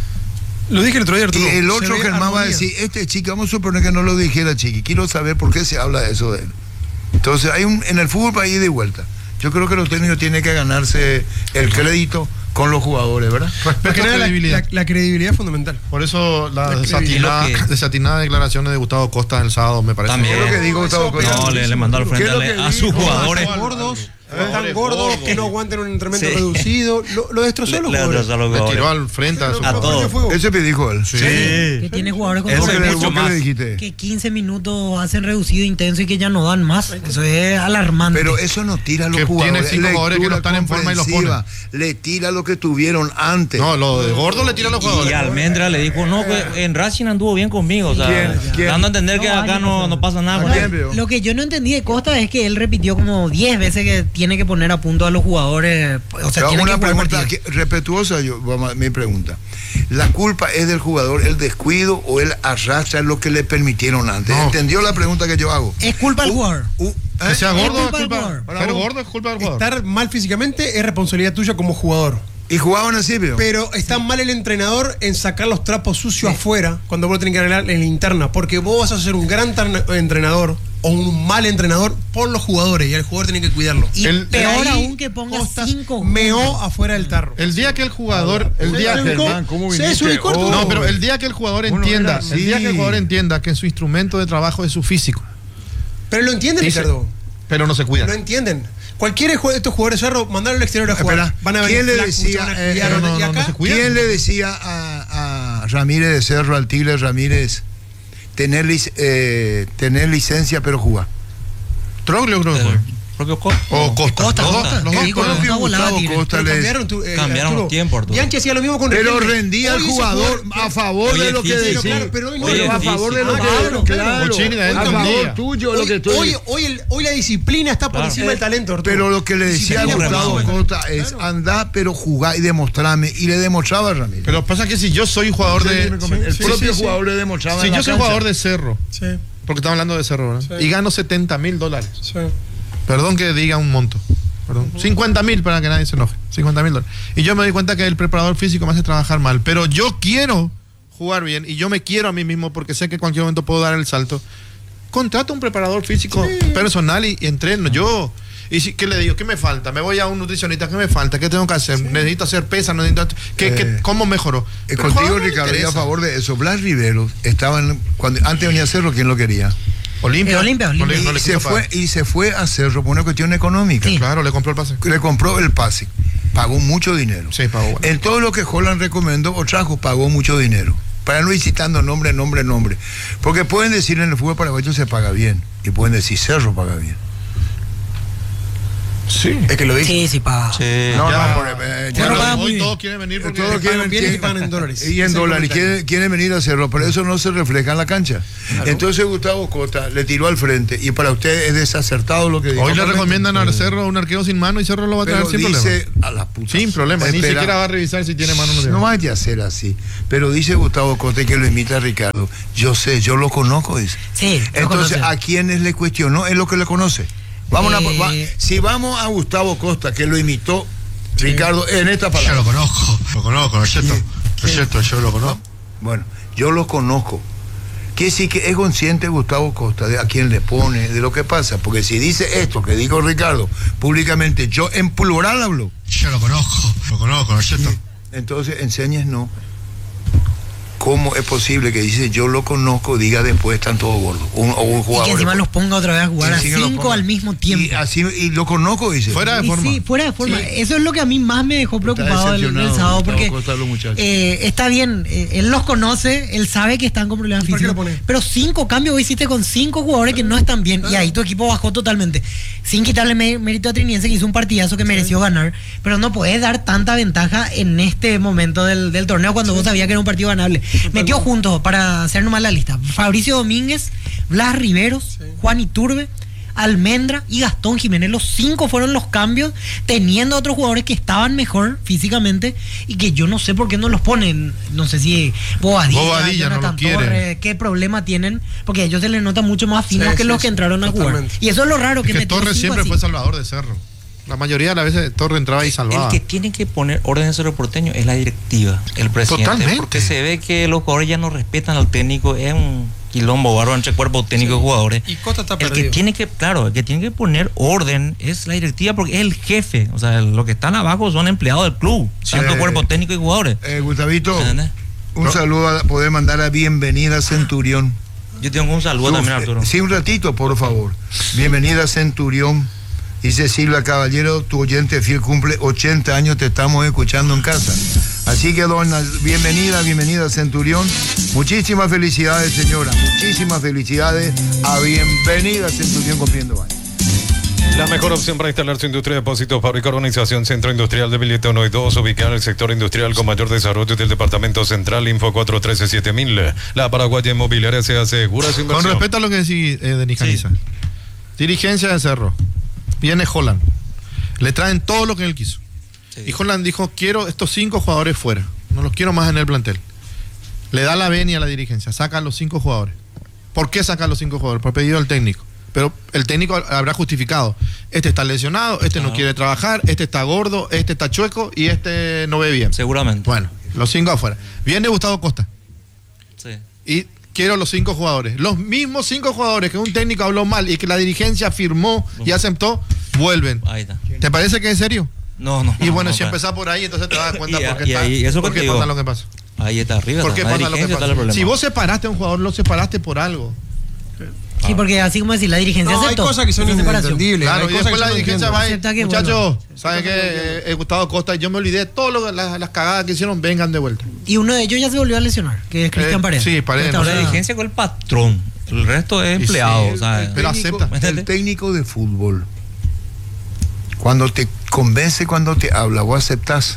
Lo dije el otro día, Arturo. Y el otro Se ve Germán va a armonía. decir, este Chiqui, vamos a suponer que no lo dijera Chiqui, quiero saber por qué se habla de eso de él. Entonces, en el fútbol para ir de vuelta. Yo creo que los técnicos tienen que ganarse el crédito con los jugadores, ¿verdad? Respeto a credibilidad. La credibilidad es fundamental. Por eso la credibilidad. desatinadas declaraciones de Gustavo Costa el sábado me parece. También. ¿Qué es lo que digo, Gustavo Costa? No, le mandó al frente a sus jugadores. Tan gordos que no aguanten un entrenamiento reducido. Lo destrozó los jugadores. Le tiró al frente a su A todos. Ese me dijo él. Sí. Que tiene jugadores con Eso es sobrepeso, mucho ¿Vos qué más. le dijiste? que 15 minutos hacen reducido intenso y que ya no dan más. Eso es alarmante. Pero eso no tira a los Que jugadores. tiene 5 jugadores que no están en forma y los pone. Le tira lo que tuvieron antes. No, lo de gordo le tira a los Y jugadores. Almendra le dijo, no, que en Racing anduvo bien conmigo. O sea, ¿Quién? dando a entender que acá no pasa nada con ¿A quién, él. veo? Lo que yo no entendí de Costa es que él repitió como 10 veces que tiene que poner a punto a los jugadores. O sea, Pero tiene una que jugar pregunta partidos. respetuosa, mi pregunta. ¿La culpa es del jugador, el descuido o él arrastra lo que le permitieron antes? No. ¿Entendió la pregunta que yo hago? Es culpa del jugador. Que sea gordo es culpa del culpa. jugador. Ser gordo es culpa del jugador. Estar mal físicamente es responsabilidad tuya como jugador. ¿Y jugaban así, veo? Pero está mal el entrenador en sacar los trapos sucios afuera cuando vos lo tenés que arreglar en la interna. Porque vos vas a ser un gran entrenador o un mal entrenador por los jugadores y el jugador tiene que cuidarlo. Y El- peor ahí aún que ponga Costas 5. meó afuera del tarro. El día que el jugador, el día Se ubicó, Germán, ¿cómo se viniste? desubicó, Arturo. no, pero el día que el jugador Bueno, entienda, era así. el día que el jugador entienda que su instrumento de trabajo es su físico, Pero lo entienden, Dice- Ricardo. pero no se cuida. Lo entienden. Cualquier de estos jugadores de Cerro, mandarlo al exterior a jugar. Espera, Van a venir ¿quién le flacos, decía, se van a cuidar, no, y no, acá, no se cuida? ¿Quién le decía a Ramírez de Cerro, al Tigre Ramírez, tener licencia pero jugar? Troglio creo que fue. Propio Costa. O Costa. Costa, Los dos, Costa. los Que dos. dijo, Propio no volaba Gustavo Tigre. Costa Pero le- cambiaron los tiempos, Arturo. Bianchi hacía lo mismo con Pero Riquelme. rendía al Hoy ese jugador a favor Hoy de es lo que físico, decía. claro, pero hoy no Oye, Pero a es favor de lo que físico. claro, Bochini de ahí a entendía. favor tuyo, lo que tú Hoy la disciplina está por Claro. encima del talento, Arturo. Pero lo que le decía a Disciplina, Gustavo pero- Costa es andá pero jugá y demostrame, y le demostraba a Ramírez. Pero pasa que si yo soy jugador de... el Sí, propio sí, sí. jugador le demostraba Si en la yo soy cancha. jugador de Cerro, Sí, porque estamos hablando de Cerro, ¿verdad? Sí. Y gano $70,000. sí. Perdón que diga un monto. Perdón. 50,000 para que nadie se enoje. $50,000. Y yo me doy cuenta que el preparador físico me hace trabajar mal. Pero yo quiero jugar bien y yo me quiero a mí mismo porque sé que en cualquier momento puedo dar el salto. Contrato un preparador físico personal y entreno. Yo. ¿Y qué le digo? ¿Qué me falta? Me voy a un nutricionista. ¿Qué me falta? ¿Qué tengo que hacer? Necesito hacer pesas. ¿Cómo mejoró? Pero Contigo, jugador no le Ricardo, y a interesa. favor de eso. Blas Rivero cuando antes venía a Cerro, ¿quién lo quería? Olimpia. Olimpia. No le Y quiso pagar. se fue a Cerro por una cuestión económica. Sí. Claro, le compró el pase. Le compró el pase. pagó mucho dinero. Sí, pagó. En todo lo que Holland recomendó o trajo, pagó mucho dinero. Para no ir citando nombre. Porque pueden decir en el fútbol paraguayo se paga bien. Y pueden decir Cerro paga bien. Sí. Es que lo dice. Sí, paga. Sí. Hoy todos quieren venir porque pagan en dólares. Y en dólares quieren venir a hacerlo, pero eso no se refleja en la cancha. Claro. Entonces Gustavo Costa le tiró al frente y para usted es desacertado lo que dijo. Hoy le recomiendan al Cerro un arquero sin mano y Cerro lo va a traer sin problema. A la puta. Sin problema, ni siquiera va a revisar si tiene mano o no tiene. No vaya a ser así. Pero dice Gustavo Costa que lo imita a Ricardo. Yo sé, yo lo conozco, dice. Sí. Entonces, ¿a quiénes le cuestionó? Es lo que le conoce. Si vamos a Gustavo Costa, que lo imitó Ricardo en esta palabra. Yo lo conozco, ¿no es cierto? ¿No es cierto? Yo lo conozco. Bueno, yo lo conozco. Quiere decir que es consciente Gustavo Costa de a quién le pone, de lo que pasa. Porque si dice esto que dijo Ricardo públicamente, yo en plural hablo. Yo lo conozco, ¿no es cierto? Entonces, enseñes no. ¿Cómo es posible que dice yo lo conozco, diga después están todos gordos? O un jugador. Y que encima los ponga otra vez a jugar a 5 al mismo tiempo. Y lo conozco, dice. Fuera de forma. Sí, fuera de forma. Sí. Eso es lo que a mí más me dejó preocupado el sábado. Porque está bien, él los conoce, él sabe que están con problemas físicos. Pero 5 cambios hoy hiciste con 5 jugadores que no están bien. Y ahí tu equipo bajó totalmente. Sin quitarle mérito a Triniense, que hizo un partidazo que mereció ganar. Pero no podés dar tanta ventaja en este momento del torneo cuando vos sabías que era un partido ganable. Metió juntos, para hacer nomás la lista, Fabricio Domínguez, Blas Riveros, Juan Iturbe, Almendra y Gastón Jiménez. Los 5 fueron los cambios, teniendo otros jugadores que estaban mejor físicamente y que yo no sé por qué no los ponen. No sé si Bobadilla Jonathan no Torres, qué problema tienen, porque a ellos se les nota mucho más finos que los que entraron a jugar. Y eso es lo raro que Torres siempre fue salvador de Cerro. La mayoría de las veces Torres entraba y salvaba. El que tiene que poner orden en Cerro Porteño es la directiva, el presidente. Totalmente. Porque se ve que los jugadores ya no respetan al técnico, es un quilombo bárbaro entre cuerpo técnico y jugadores. Y Costa está perdido. El que tiene que poner orden es la directiva porque es el jefe. O sea, los que están abajo son empleados del club, tanto cuerpo técnico y jugadores. Gustavito, un saludo a poder mandar a Bienvenida Centurión. Yo tengo un saludo también, Arturo. Sí, un ratito, por favor. Bienvenida Centurión. Dice Silvia Caballero, tu oyente fiel cumple 80 años, te estamos escuchando en casa. Así que, dona, bienvenida Centurión. Muchísimas felicidades, señora. Muchísimas felicidades a Bienvenida Centurión cumpliendo años. La mejor opción para instalar su industria de depósitos, fábrica, organización, Centro Industrial de Villeta 1 y 2, ubicada en el sector industrial con mayor desarrollo del Departamento Central, Info 413-7000. La Paraguaya Inmobiliaria se asegura su inversión. Con respecto a lo que decís, Denis Caniza. Sí. Dirigencia de Cerro. Viene Holland. Le traen todo lo que él quiso. Sí. Y Holland dijo, quiero estos 5 jugadores fuera. No los quiero más en el plantel. Le da la venia a la dirigencia. Saca a los 5 jugadores. ¿Por qué saca a los 5 jugadores? Por pedido del técnico. Pero el técnico habrá justificado. Este está lesionado, este no quiere trabajar, este está gordo, este está chueco y este no ve bien. Seguramente. Bueno, los 5 afuera. Viene Gustavo Costa. Sí. Y quiero los 5 jugadores. Los mismos 5 jugadores que un técnico habló mal y que la dirigencia firmó y aceptó, vuelven. Ahí está. ¿Te parece que es serio? No. Y bueno, si empezás por ahí, entonces te das cuenta por qué pasa lo que pasa. Ahí está arriba. ¿Por qué pasa lo que pasa? Si vos separaste a un jugador, lo separaste por algo. Sí, porque así como decir, la dirigencia aceptó. Hay cosas que son inentendibles. Claro, y después la dirigencia va y muchachos, ¿saben qué? Gustavo Costa, yo me olvidé todas las cagadas que hicieron, vengan de vuelta. Y uno de ellos ya se volvió a lesionar, que es Cristian Paredes. Sí, Paredes. La dirigencia con el patrón, el resto es empleado. Pero acepta. El técnico de fútbol, cuando te convence, cuando te habla, vos aceptás.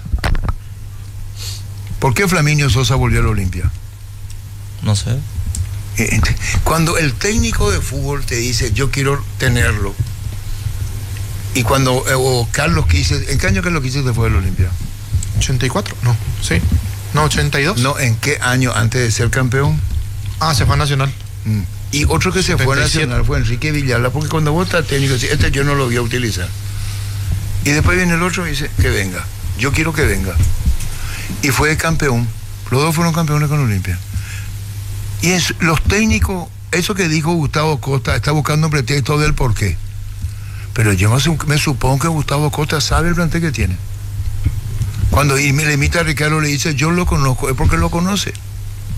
¿Por qué Flaminio Sosa volvió a la Olimpia? No sé. Cuando el técnico de fútbol te dice yo quiero tenerlo, y cuando Carlos Quise, ¿en qué año Carlos Quise se fue a la Olimpia? 84, no, sí, no, 82. No, ¿en qué año antes de ser campeón? Se fue a Nacional. Y otro que 77. Se fue a Nacional fue Enrique Villalba, porque cuando vos estás técnico, este yo no lo voy a utilizar. Y después viene el otro y dice que venga, yo quiero que venga. Y fue campeón, los dos fueron campeones con Olimpia. Y los técnicos, eso que dijo Gustavo Costa, está buscando un pretexto del por qué. Pero yo me supongo que Gustavo Costa sabe el plantel que tiene. Cuando le imita a Ricardo, le dice, yo lo conozco, es porque lo conoce.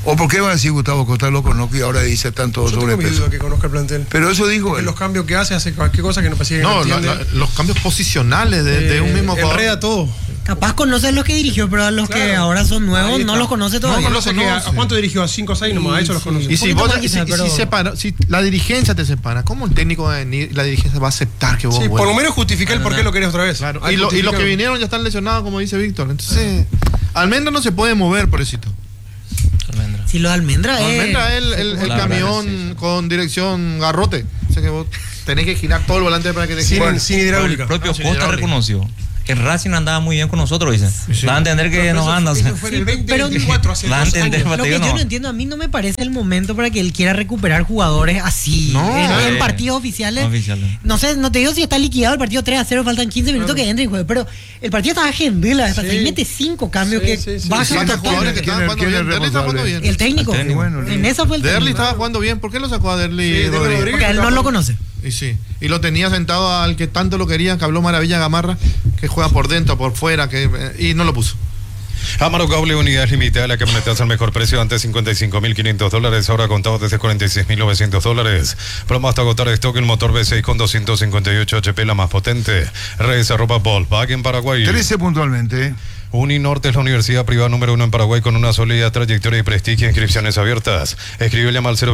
¿O por qué va a decir Gustavo Costa lo conozco y ahora dice tanto Yo tengo mi sobrepeso? duda que conozca el plantel. Pero eso dijo Porque él. los cambios que hace cualquier cosa que no pasa. No, los cambios posicionales de un mismo jugador. Enreda todo. Capaz conoce a los que dirigió, pero a los que Claro. ahora son nuevos Ahí no está. los conoce No todavía. conoce ¿a cuánto dirigió? ¿A 5 o 6 nomás? A eso los conoce. Y si Un poquito vos más quizá, pero- si la dirigencia te separa, ¿cómo el técnico va a venir y la dirigencia va a aceptar que vos Sí, por vuelvas? lo menos justificar el por qué lo querés otra vez. Claro. Hay Y los que justificar. vinieron ya están lesionados, como dice Víctor. Entonces, Almendra no se puede mover, pobrecito. Almendra. Si lo de Almendra es. Almendra es el Claro, camión sí. con dirección garrote. O sea que vos tenés que girar todo el volante para que te Sin, gire. sin El hidráulica. propio sin Costa hidráulica. reconoció. En Racing andaba muy bien con nosotros, dice. Sí. Va a entender que nos anda. o sea. Eso fue en el pero- 2024, hace Va a 2 entender, años. Lo que yo no. no entiendo, a mí no me parece el momento para que él quiera recuperar jugadores así No. en partidos oficiales. Oficiales. No sé, no te digo si está liquidado el partido 3-0, faltan 15 minutos que entre y juegue, pero el partido estaba agendela, Sí. y mete 5 cambios Sí, que sí, sí. bajan Saca total. jugadores que estaban jugando ¿Quién es bien. Derli estaba jugando responsable? bien. El técnico. El técnico. Bueno, En esa fue el Derli técnico. estaba jugando bien. ¿Por qué lo sacó a Derli Sí, Rodríguez? Porque a él no lo conoce. Y sí. Y lo tenía sentado al que tanto lo quería, que habló maravilla Gamarra, que juega por dentro, por fuera, y no lo puso. Amaro Cable, unidades limitadas, la camioneta al mejor precio, antes $55.500, ahora contado desde $46.900. Promo hasta agotar stock, el motor V6 con 258 HP, la más potente. Redes @ Volkswagen Paraguay. 13 puntualmente. Uninorte es la universidad privada número 1 en Paraguay con una sólida trayectoria y prestigio. Inscripciones abiertas. Escribe llama al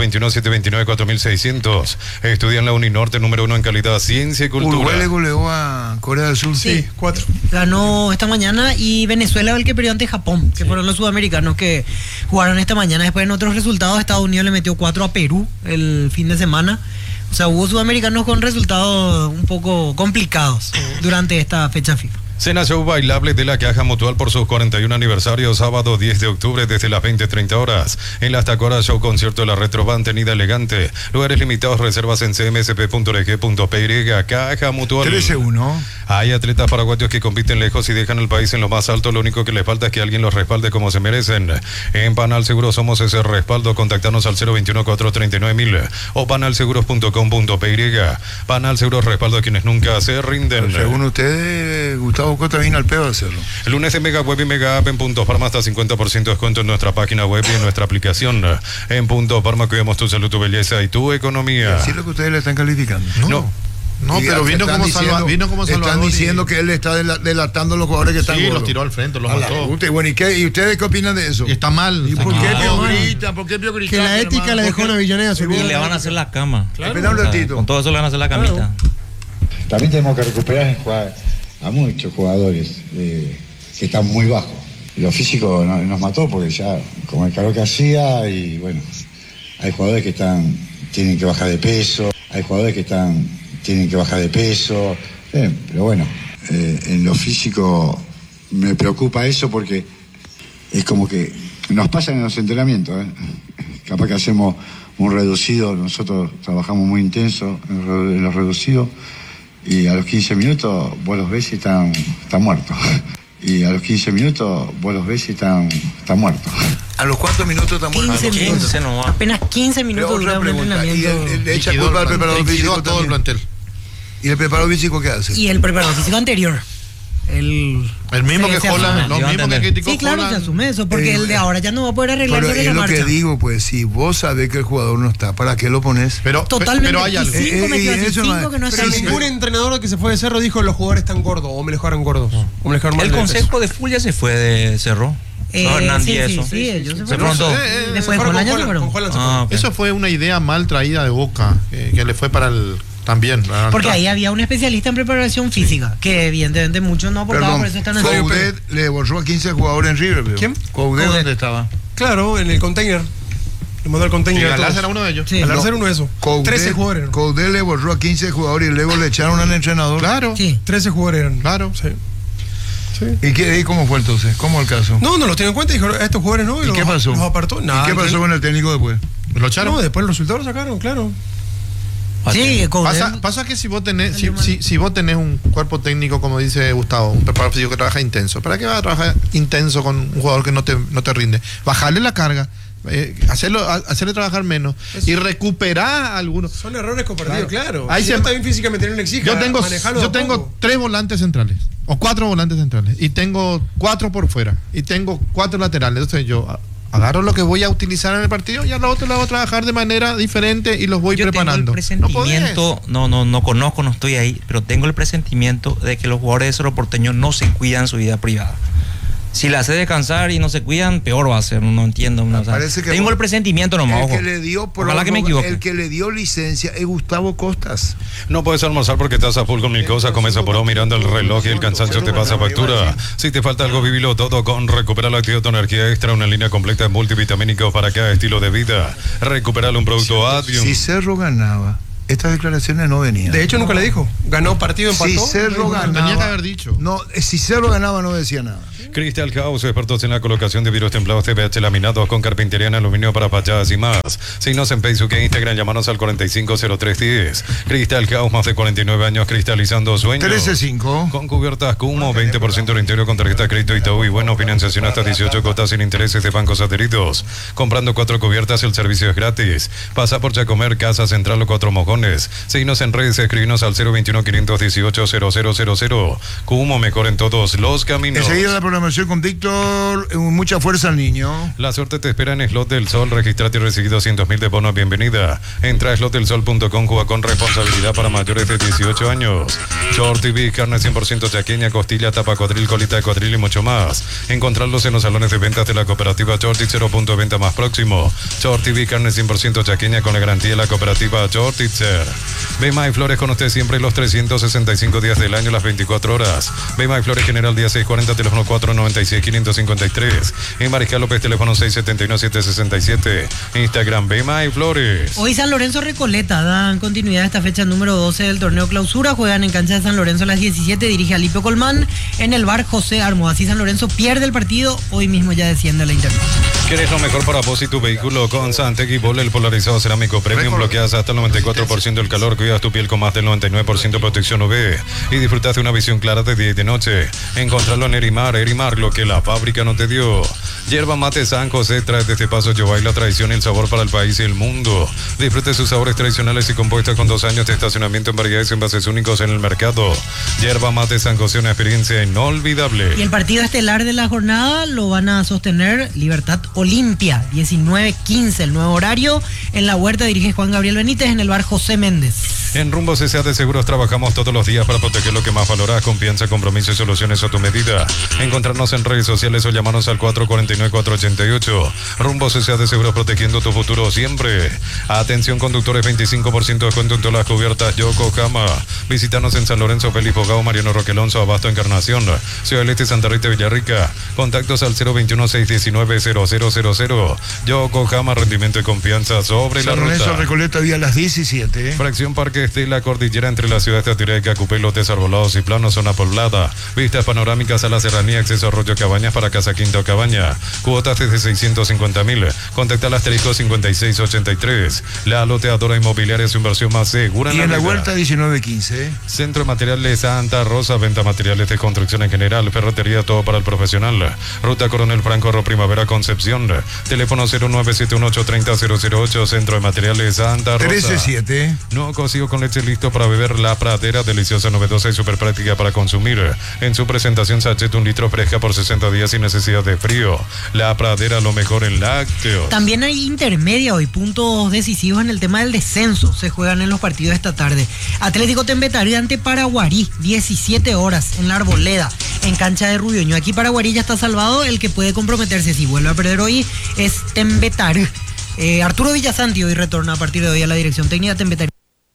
021-729-4600. Estudia en la Uninorte número 1 en calidad, ciencia y cultura. Uruguay le goleó a Corea del Sur. Sí, 4. Ganó esta mañana y Venezuela el que perdió ante Japón, que fueron los sudamericanos que jugaron esta mañana. Después en otros resultados, Estados Unidos le metió 4 a Perú el fin de semana. O sea, hubo sudamericanos con resultados un poco complicados durante esta fecha FIFA. Cena Show Bailable de la Caja Mutual por sus 41 aniversario, sábado 10 de octubre desde las 20:30 horas. En las Tacoras, show concierto de la Retro Band Tenida Elegante. Lugares limitados, reservas en cmsp.org.py. Caja Mutual. 13-1. Hay atletas paraguayos que compiten lejos y dejan el país en lo más alto. Lo único que les falta es que alguien los respalde como se merecen. En Panal Seguro somos ese respaldo. Contactarnos al 021-439-1000 o panalseguros.com.py. Panal Seguros, respaldo a quienes nunca se rinden. Según ustedes, Gustavo Costa vino al pedo a hacerlo. El lunes en Mega Web y Mega App en Punto Farma, hasta 50% de descuento en nuestra página web y en nuestra aplicación. En Punto Farma cuidamos tu salud, tu belleza y tu economía. Así es lo que ustedes le están calificando. No, Y pero vino están como, diciendo- vino como Salvador. Están y- diciendo que él está delatando a los jugadores que están Sí, gordos. los tiró al frente, los A la mató. puta, y bueno, ¿y ustedes qué opinan de eso? Y está mal. ¿Y por qué mal. Pío grita? ¿Por qué Pío grita? Que la ética le dejó una villanera a su Y le van a hacer la cama. Espera un O sea, ratito. con todo eso le van a hacer la camita. También tenemos que recuperar a muchos jugadores que están muy bajos. Lo físico nos mató porque ya, como el calor que hacía, y bueno, hay jugadores que tienen que bajar de peso, hay jugadores que tienen que bajar de peso, pero bueno, en lo físico me preocupa eso porque es como que nos pasan en los entrenamientos, capaz que hacemos un reducido, nosotros trabajamos muy intenso en los reducidos, y a los 15 minutos vos los ves y están muertos. Y a los 15 minutos vos los ves y están muertos. ¿A los cuántos minutos están muertos? 15 minutos. 15 nomás. Apenas 15 Pero minutos otra dura un pregunta, ¿y entrenamiento. le echa Liquidó culpa al el preparador liquidó físico a todo el también? plantel. ¿Y el preparador físico qué hace? Y el preparador físico anterior. El mismo que se Holland, asume. lo Yo mismo que entender. criticó Sí, claro, se Holland. asume eso, porque el de ahora ya no va a poder arreglar Pero sobre es la lo marcha. que digo, pues, si vos sabés que el jugador no está, ¿para qué lo pones? Pero, Totalmente. pero hay algo. Y 5 metió así, eso no 5 es- que no Pero está ningún entrenador que se fue de Cerro dijo los jugadores están gordos o me dejaron gordos. O me dejaron mal El de peso. consejo de Full ya se fue de Cerro. No, Hernán sí, y sí, eso. sí, ellos Se fueron. fueron todos. Después Fueron con con Holland se Holland, fueron. con Holland se Ah, fueron. ok. Eso fue una idea mal traída de Boca, que le fue para el también. Porque ahí había un especialista en preparación física, que evidentemente muchos no aportaban, por eso están así. Coudet le borró a 15 jugadores en River. pero. ¿Quién? Coudet. ¿Dónde estaba? Claro, en el container. Le mandó el Y container. a Galás todos. era uno de ellos. Sí. Al No, hacer uno de esos. 13 jugadores eran. Coudet le borró a 15 jugadores y luego le echaron al entrenador. Claro, Sí. 13 jugadores eran. claro. Sí. Sí. ¿Y cómo fue entonces? ¿Cómo el caso? No los tiene en cuenta y dijo, a estos jugadores no. ¿Y qué pasó? Los apartó. Nada. ¿Y qué pasó con el técnico después? Lo echaron. No, después los resultados lo sacaron, claro. Sí, con él. Pasa que si vos tenés si vos tenés un cuerpo técnico, como dice Gustavo, un preparador físico que trabaja intenso, ¿para qué vas a trabajar intenso con un jugador que no te rinde? Bajarle la carga, hacerle trabajar menos y recuperar algunos. Son errores compartidos, claro. Ahí Si se- no está bien físicamente, no le exija. Manejarlo de a tengo poco. 3 volantes centrales o 4 volantes centrales y tengo 4 por fuera y tengo 4 laterales. Entonces yo Agarro lo que voy a utilizar en el partido y al otro lo hago trabajar de manera diferente y los voy preparando. Tengo el presentimiento, no conozco, no estoy ahí, pero tengo el presentimiento de que los jugadores de Cerro Porteño no se cuidan su vida privada. Si la hace descansar y no se cuidan, peor va a ser, no entiendo. O sea, tengo el presentimiento nomás, ojo. Ojalá que me equivoque. El que le dio licencia es Gustavo Costas. No puedes almorzar porque estás a full con mil cosas, comes apurado mirando el reloj y el cansancio te pasa factura. Si te falta algo, vivilo todo con Recupera la Actividad, tu energía extra, una línea completa de multivitamínicos para cada estilo de vida. Recuperar un producto Adium. Si Cerro ganaba, estas declaraciones no venían. De hecho, nunca le dijo. Ganó partido, empató. Si Cerro ganaba, tenía que haber dicho. No, si Cerro ganaba no decía nada. Crystal House, expertos en la colocación de vidrios templados TPH laminados con carpintería en aluminio para fachadas y más. Síguenos en Facebook e Instagram, llámanos al 450310. Crystal House, más de 49 años cristalizando sueños. 135. Con cubiertas Cumo, 20% del interior con tarjeta de crédito Itaú y bueno, financiación hasta 18 cuotas sin intereses de bancos adheridos. Comprando 4 cubiertas, el servicio es gratis. Pasa por Chacomer, Casa Central o 4 Mojones. Síguenos en redes, escribinos al 021-518-0000. Cumo, mejor en todos los caminos. Enseguida la programación con Víctor, mucha fuerza al niño. La suerte te espera en Slot del Sol. Registrate y recibido 200.000 de bonos. Bienvenida. Entra a slotdelsol.com, juega con responsabilidad para mayores de 18 años. Short TV, carne 100% chaqueña, costilla, tapa cuadril, colita de cuadril y mucho más. Encontrarlos en los salones de ventas de la cooperativa Shorty, 0 punto de venta más próximo. Short TV, carne 100% chaqueña con la garantía de la cooperativa Shortitzer. Bema y Flores con usted siempre los 365 días del año, las 24 horas. Bema y Flores General día 640, teléfono 496-553. En Mariscal López, teléfono 671-767. Instagram Bema y Flores. Hoy San Lorenzo Recoleta dan continuidad a esta fecha número 12 del torneo clausura. Juegan en cancha de San Lorenzo a las 17. Dirige Alipio Colmán en el bar José Armo. Así San Lorenzo pierde el partido. Hoy mismo ya desciende a la interna. ¿Quieres lo mejor para vos y tu vehículo? Con Santec y Bol, el polarizado cerámico premium, bloqueas hasta el 94% del calor, cuidas tu piel con más del 99% de protección UV y disfrutas de una visión clara de día y de noche. Encontrarlo en Erimar, lo que la fábrica no te dio. Yerba Mate San José trae desde Paso Yobay la tradición y el sabor para el país y el mundo. Disfrute sus sabores tradicionales y compuestas con 2 años de estacionamiento en variedades y envases únicos en el mercado. Yerba Mate San José, una experiencia inolvidable. Y el partido estelar de la jornada lo van a sostener Libertad Olimpia, 19:15, el nuevo horario. En la Huerta dirige Juan Gabriel Benítez en el bar José Méndez. En Rumbo CCA de Seguros trabajamos todos los días para proteger lo que más valoras, confianza, compromiso y soluciones a tu medida. Encontrarnos en redes sociales o llamarnos al 449-488. Rumbo CCA de Seguros, protegiendo tu futuro siempre. Atención conductores, 25% de descuento en todas las cubiertas Yokohama. Visítanos en San Lorenzo, Feliz Bogao, Mariano Roque Alonso, Abasto, Encarnación, Ciudad del Este, Santa Rita, Villarrica. Contactos al 021-619-0000. Yokohama, rendimiento y confianza sobre la ruta. San Lorenzo Recoleta, día a las 17. Fracción Parque de la cordillera entre la ciudad de Atiray, Cacupé, lotes arbolados y planos, zona poblada. Vistas panorámicas a la serranía, acceso a Arroyo Cabañas para Casa Quinto Cabaña. Cuotas desde 650.000. Contacta al asterisco 5683. La loteadora inmobiliaria, su inversión más segura. Y en la Huerta 19:15. Centro de Materiales Santa Rosa, venta materiales de construcción en general, ferretería, todo para el profesional. Ruta Coronel Franco, Primavera, Concepción. Teléfono 0971830-008, Centro de Materiales Santa Rosa. 13-7. No cocido con leche, listo para beber. La Pradera, deliciosa, novedosa y súper práctica para consumir. En su presentación, sachet 1 litro, fresca por 60 días sin necesidad de frío. La Pradera, lo mejor en lácteos. También hay intermedia hoy, puntos decisivos en el tema del descenso. Se juegan en los partidos esta tarde. Atlético Tembetarí ante Paraguarí, 17 horas en la Arboleda, en cancha de Rubioño. Aquí Paraguarí ya está salvado. El que puede comprometerse si vuelve a perder hoy es Tembetarí. Arturo Villasanti hoy retorna a partir de hoy a la dirección técnica de Tembetarí.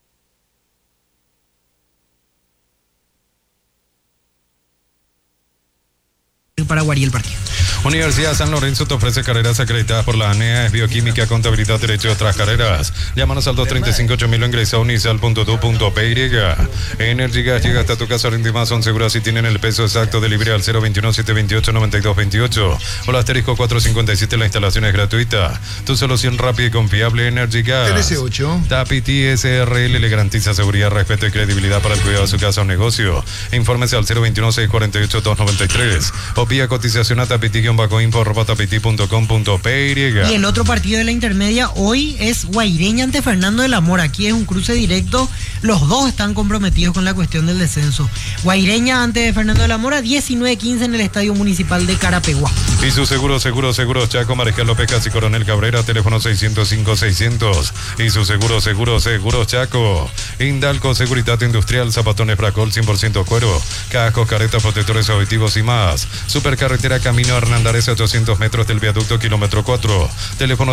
Paraguarí el partido. Universidad San Lorenzo te ofrece carreras acreditadas por la ANEA, bioquímica, contabilidad, derecho y otras carreras. Llámanos al 235-8000 o ingresa a unisal.du.py. Energy Gas llega hasta tu casa, rinde más, son seguras y tienen el peso exacto. De libre al 021-728-9228 o el asterisco 457. La instalación es gratuita. Tu solución rápida y confiable, Energy Gas. 13-8. Tapiti SRL le garantiza seguridad, respeto y credibilidad para el cuidado de su casa o negocio. Infórmese al 021-648-293 o pida cotización a tapiti-info@tapiti.com.py. Y el otro partido de la intermedia hoy es Guaireña ante Fernando de la Mora. Aquí es un cruce directo Los dos están comprometidos con la cuestión del descenso. Guaireña ante Fernando de la Mora, 19-15 en el Estadio Municipal de Carapeguá. Y su seguros Chaco, Mariscal López Casi Coronel Cabrera, teléfono 605-600. Y su seguros Chaco. Indalco Seguridad Industrial, zapatones Bracol 100% cuero, cascos, caretas, protectores auditivos y más. Supercarretera Camino Hernandares a 800 metros del viaducto kilómetro 4. Teléfono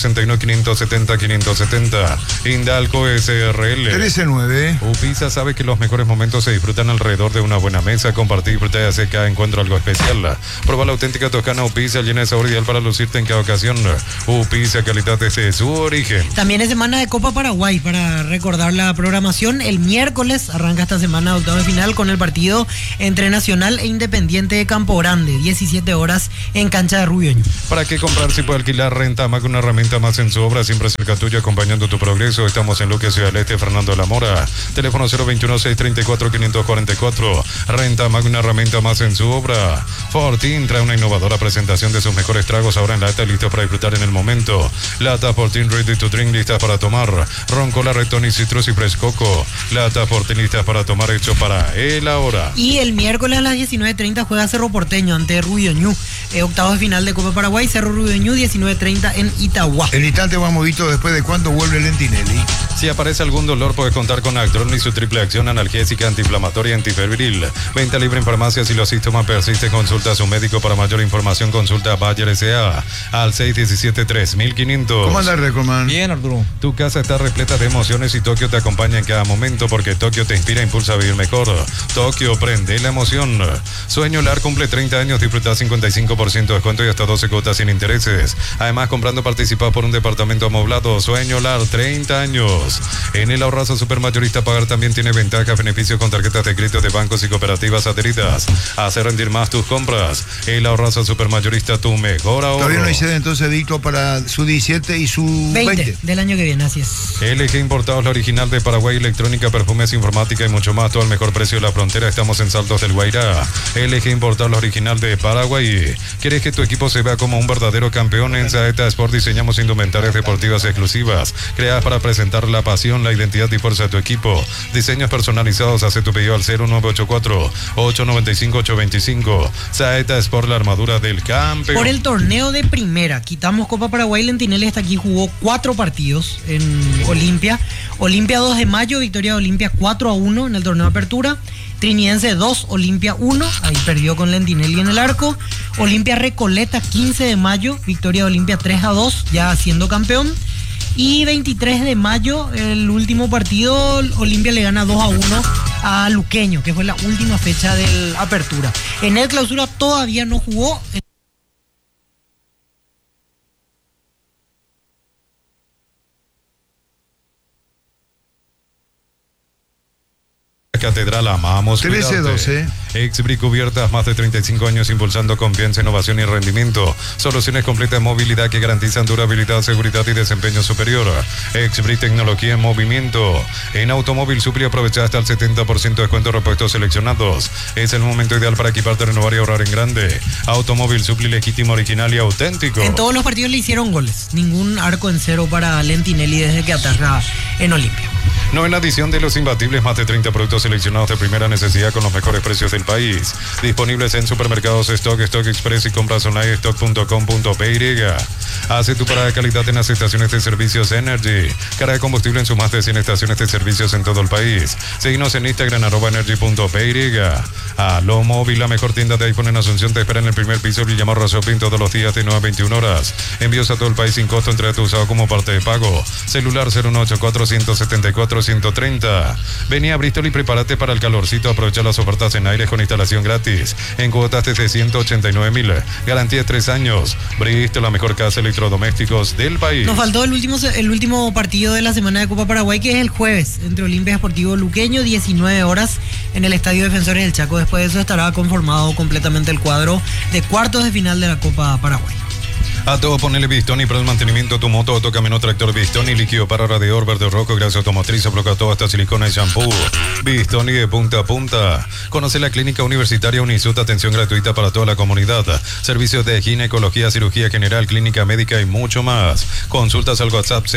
061-570-570. Indalco SRL. 13-9. Upisa sabe que los mejores momentos se disfrutan alrededor de una buena mesa. Compartir, disfrutar y hacer cada encuentro algo especial. Proba la auténtica toscana Upisa, llena de sabor ideal para lucirte en cada ocasión. Upisa, calidad desde su origen. También es semana de Copa Paraguay, para recordar la programación. El miércoles arranca esta semana de octavo de final con el partido entre Nacional e Independiente de Campo Grande, 17 horas en cancha de Rubio Ñu. ¿Para qué comprar si puede alquilar? Renta más que una herramienta más en su obra, siempre cerca tuyo, acompañando tu progreso. Estamos en Luque, Ciudad del Este, Fernando de la Mora. Teléfono 021-634-544. Renta más que una herramienta más en su obra. Fortín trae una innovadora presentación de sus mejores tragos ahora en lata, listos para disfrutar en el momento. Lata Fortín Ready to Drink, listas para tomar. Roncola, Retón y Citrus y Frescoco. Lata Fortín, listas para tomar, hecho para él ahora. Y el miércoles a las 19:30 juega Cerro Porteño ante Rubio Ñu. Octavos de final de Copa Paraguay, Cerro Rubio Ñu, 19:30 en Itagua. El instante vamos visto después de cuánto vuelve Lentinelli. Si aparece algún dolor, puedes contar con Actron y su triple acción analgésica, antiinflamatoria y antifebril. Venta libre en farmacias. Si los síntomas persisten, consulta a su médico. Para mayor información, consulta a Bayer S.A. al 617-3500. ¿Cómo anda, Recordman? Bien, Arturo. Tu casa está repleta de emociones y Tokio te acompaña en cada momento, porque Tokio te inspira e impulsa a vivir mejor. Tokio, prende la emoción. Sueño Lar cumple 30 años, disfruta 55% de descuento y hasta 12 cuotas sin intereses. Además, comprando participas por un departamento amoblado. Sueño Lar, 30 años. En el Ahorrazo Supermayorista Pagar también tiene ventajas, beneficios con tarjetas de crédito de bancos y cooperativas adheridas. Hace rendir más tus compras. El Ahorrazo Supermayorista, tu mejor ahorro. Todavía no hice entonces dicto para su 17 y su 20 del año que viene, así es. LG Importados, la original de Paraguay, electrónica, perfumes, informática y mucho más, todo al mejor precio de la frontera. Estamos en Saltos del Guairá. LG Importados, la original de Paraguay. ¿Quieres que tu equipo se vea como un verdadero campeón? En Saeta Sport diseñamos indumentarias deportivas exclusivas, creadas para presentar la pasión, la identidad y fuerza de tu equipo. Diseños personalizados. Hace tu pedido al 0984-895-825. Saeta Sport, la armadura del campeón. Por el torneo de primera, quitamos Copa Paraguay. Lentinelli hasta aquí jugó 4 partidos en Olimpia. Olimpia 2 de mayo, victoria de Olimpia 4-1 en el torneo de apertura. Trinidense 2, Olimpia 1, ahí perdió con Lentinelli en el arco. Olimpia Recoleta 15 de mayo, victoria de Olimpia 3-2, ya siendo campeón. Y 23 de mayo, el último partido, Olimpia le gana 2-1 a Luqueño, que fue la última fecha de la apertura. En el clausura todavía no jugó. Catedral, amamos 13-12. Exbri Cubiertas, más de 35 años impulsando confianza, innovación y rendimiento. Soluciones completas de movilidad que garantizan durabilidad, seguridad y desempeño superior. Exbri, tecnología en movimiento. En Automóvil Supli aprovecha hasta el 70% de descuento de repuestos seleccionados. Es el momento ideal para equiparte, renovar y ahorrar en grande. Automóvil Supli, legítimo, original y auténtico. En todos los partidos le hicieron goles. Ningún arco en cero para Lentinelli desde que ataca en Olimpia. Novena edición de Los Imbatibles, más de 30 productos seleccionados de primera necesidad con los mejores precios del país. Disponibles en supermercados Stock, Stock Express y compras online stock.com.py. Hace tu parada de calidad en las estaciones de servicios Energy. Carga de combustible en sus más de 100 estaciones de servicios en todo el país. Seguinos en Instagram @energy.py. Aló Móvil, la mejor tienda de iPhone en Asunción, te espera en el primer piso. Villamarra Shopping todos los días de 9 a 21 horas. Envíos a todo el país sin costo, entrega tu usado como parte de pago. Celular 018-474-130. Vení a Bristol y prepárate para el calorcito. Aprovecha las ofertas en aires con instalación gratis. En cuotas desde 189.000. Garantía 3 años. Bristol, la mejor casa de electrodomésticos del país. Nos faltó el último partido de la semana de Copa Paraguay, que es el jueves, entre Olimpia y Sportivo Luqueño, 19 horas en el Estadio Defensores del Chaco. Después de eso estará conformado completamente el cuadro de cuartos de final de la Copa Paraguay. A todo ponele Bistoni para el mantenimiento de tu moto, autocamino, tractor Bistoni, líquido para radiador, verde o rojo, grasa automotriz, bloquea todo hasta silicona y shampoo. Bistoni de punta a punta. Conoce la clínica universitaria Unisut, atención gratuita para toda la comunidad. Servicios de ginecología, cirugía general, clínica médica y mucho más. Consultas al WhatsApp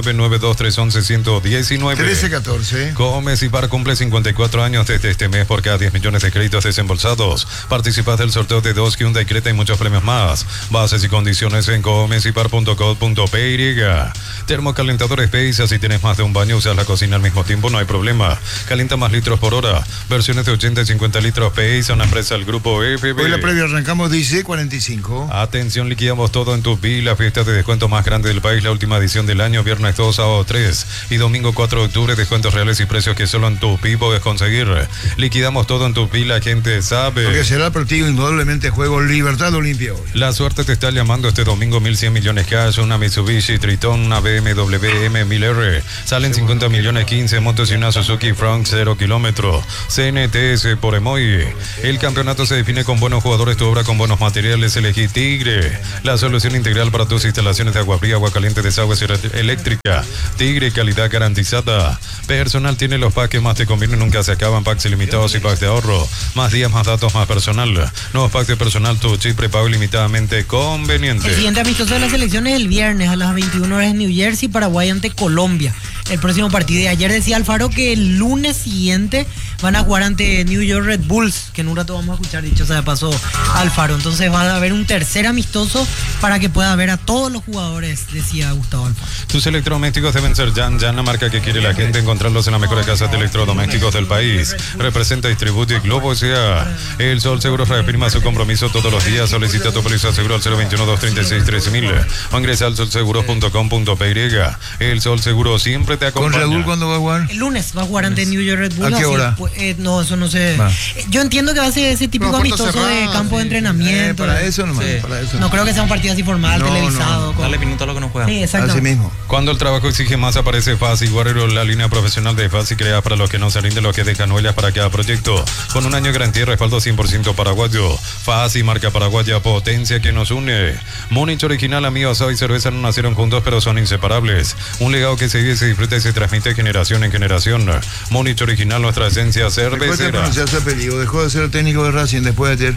0992311119. 1314. Gómez y Par cumple 54 años desde este mes por cada 10 millones de créditos desembolsados. Participas del sorteo de 2 Hyundai Creta y muchos premios más. Bases y condiciones en gomezipar.co.py. Termocalentador Space, si tienes más de un baño, usas la cocina al mismo tiempo, no hay problema. Calienta más litros por hora. Versiones de 80 y 50 litros Space, una empresa del grupo FB. Hoy la previa arrancamos 16:45. Atención, liquidamos todo en tu la fiesta de descuento más grande del país, la última edición del año, viernes 2, sábado 3 y domingo 4 de octubre, descuentos reales y precios que solo en Tupi puedes conseguir. Liquidamos todo en Tupi, la gente sabe. Porque será el partido indudablemente juego Libertad Olimpia hoy. La suerte te está llamando este domingo, 1.100 millones cash, una Mitsubishi Triton, una BMW M1000R, salen 50 millones 15 motos y una Suzuki Frank 0 kilómetros, CNTS por Emoy. El campeonato se define con buenos jugadores, tu obra con buenos materiales, elegí Tigre, la solución integral para tus instalaciones de agua fría, agua caliente, desagüe eléctrica. Tigre, calidad garantizada. Personal tiene los packs que más te convienen, nunca se acaban, packs ilimitados y packs de ahorro. Más días, más datos, más personal. Nuevos packs de personal, tu chip prepago ilimitadamente conveniente. El siguiente amistoso de las selecciones es el viernes a las 21 horas en New Jersey, Paraguay ante Colombia. El próximo partido. Y ayer decía Alfaro que el lunes siguiente van a jugar ante New York Red Bulls, que en un rato vamos a escuchar, dicho sea de paso, Alfaro. Entonces va a haber un tercer amistoso para que pueda ver a todos los jugadores, decía Gustavo Alfaro. Tus electrodomésticos deben ser Jan, la marca que quiere la gente, encontrarlos en las mejores casas de electrodomésticos del país. Representa, distribuye Globo S.A. El Sol Seguros reafirma su compromiso todos los días. Solicita tu póliza seguro al 021-236-13.000 o ingresa al solseguros.com.py. El Sol Seguro siempre te acompaña. ¿Con Red Bull cuándo va a jugar? El lunes va a jugar ante New York Red Bull. ¿A qué hora? No, eso no sé. Yo entiendo que va a ser ese típico amistoso cerrado, de campo de entrenamiento. Para eso nomás. Sí. Para eso. No creo que sea un partido así formal, televisado. Dale minuto a lo que nos juega. Sí, exacto. Así mismo. Cuando el trabajo exige más, aparece Fasi Guerrero, la línea profesional de Fasi creada para los que no se rinden, los que dejan huellas para cada proyecto. Con un año de garantía y respaldo 100% paraguayo. Fasi, marca paraguaya, potencia que nos une. Múnich original, amigos, hoy cerveza no nacieron juntos, pero son inseparables. Un legado que se vive, se disfruta y se transmite generación en generación. Múnich original, nuestra esencia cervecera. Dejó de ser el técnico de Racing después de ayer.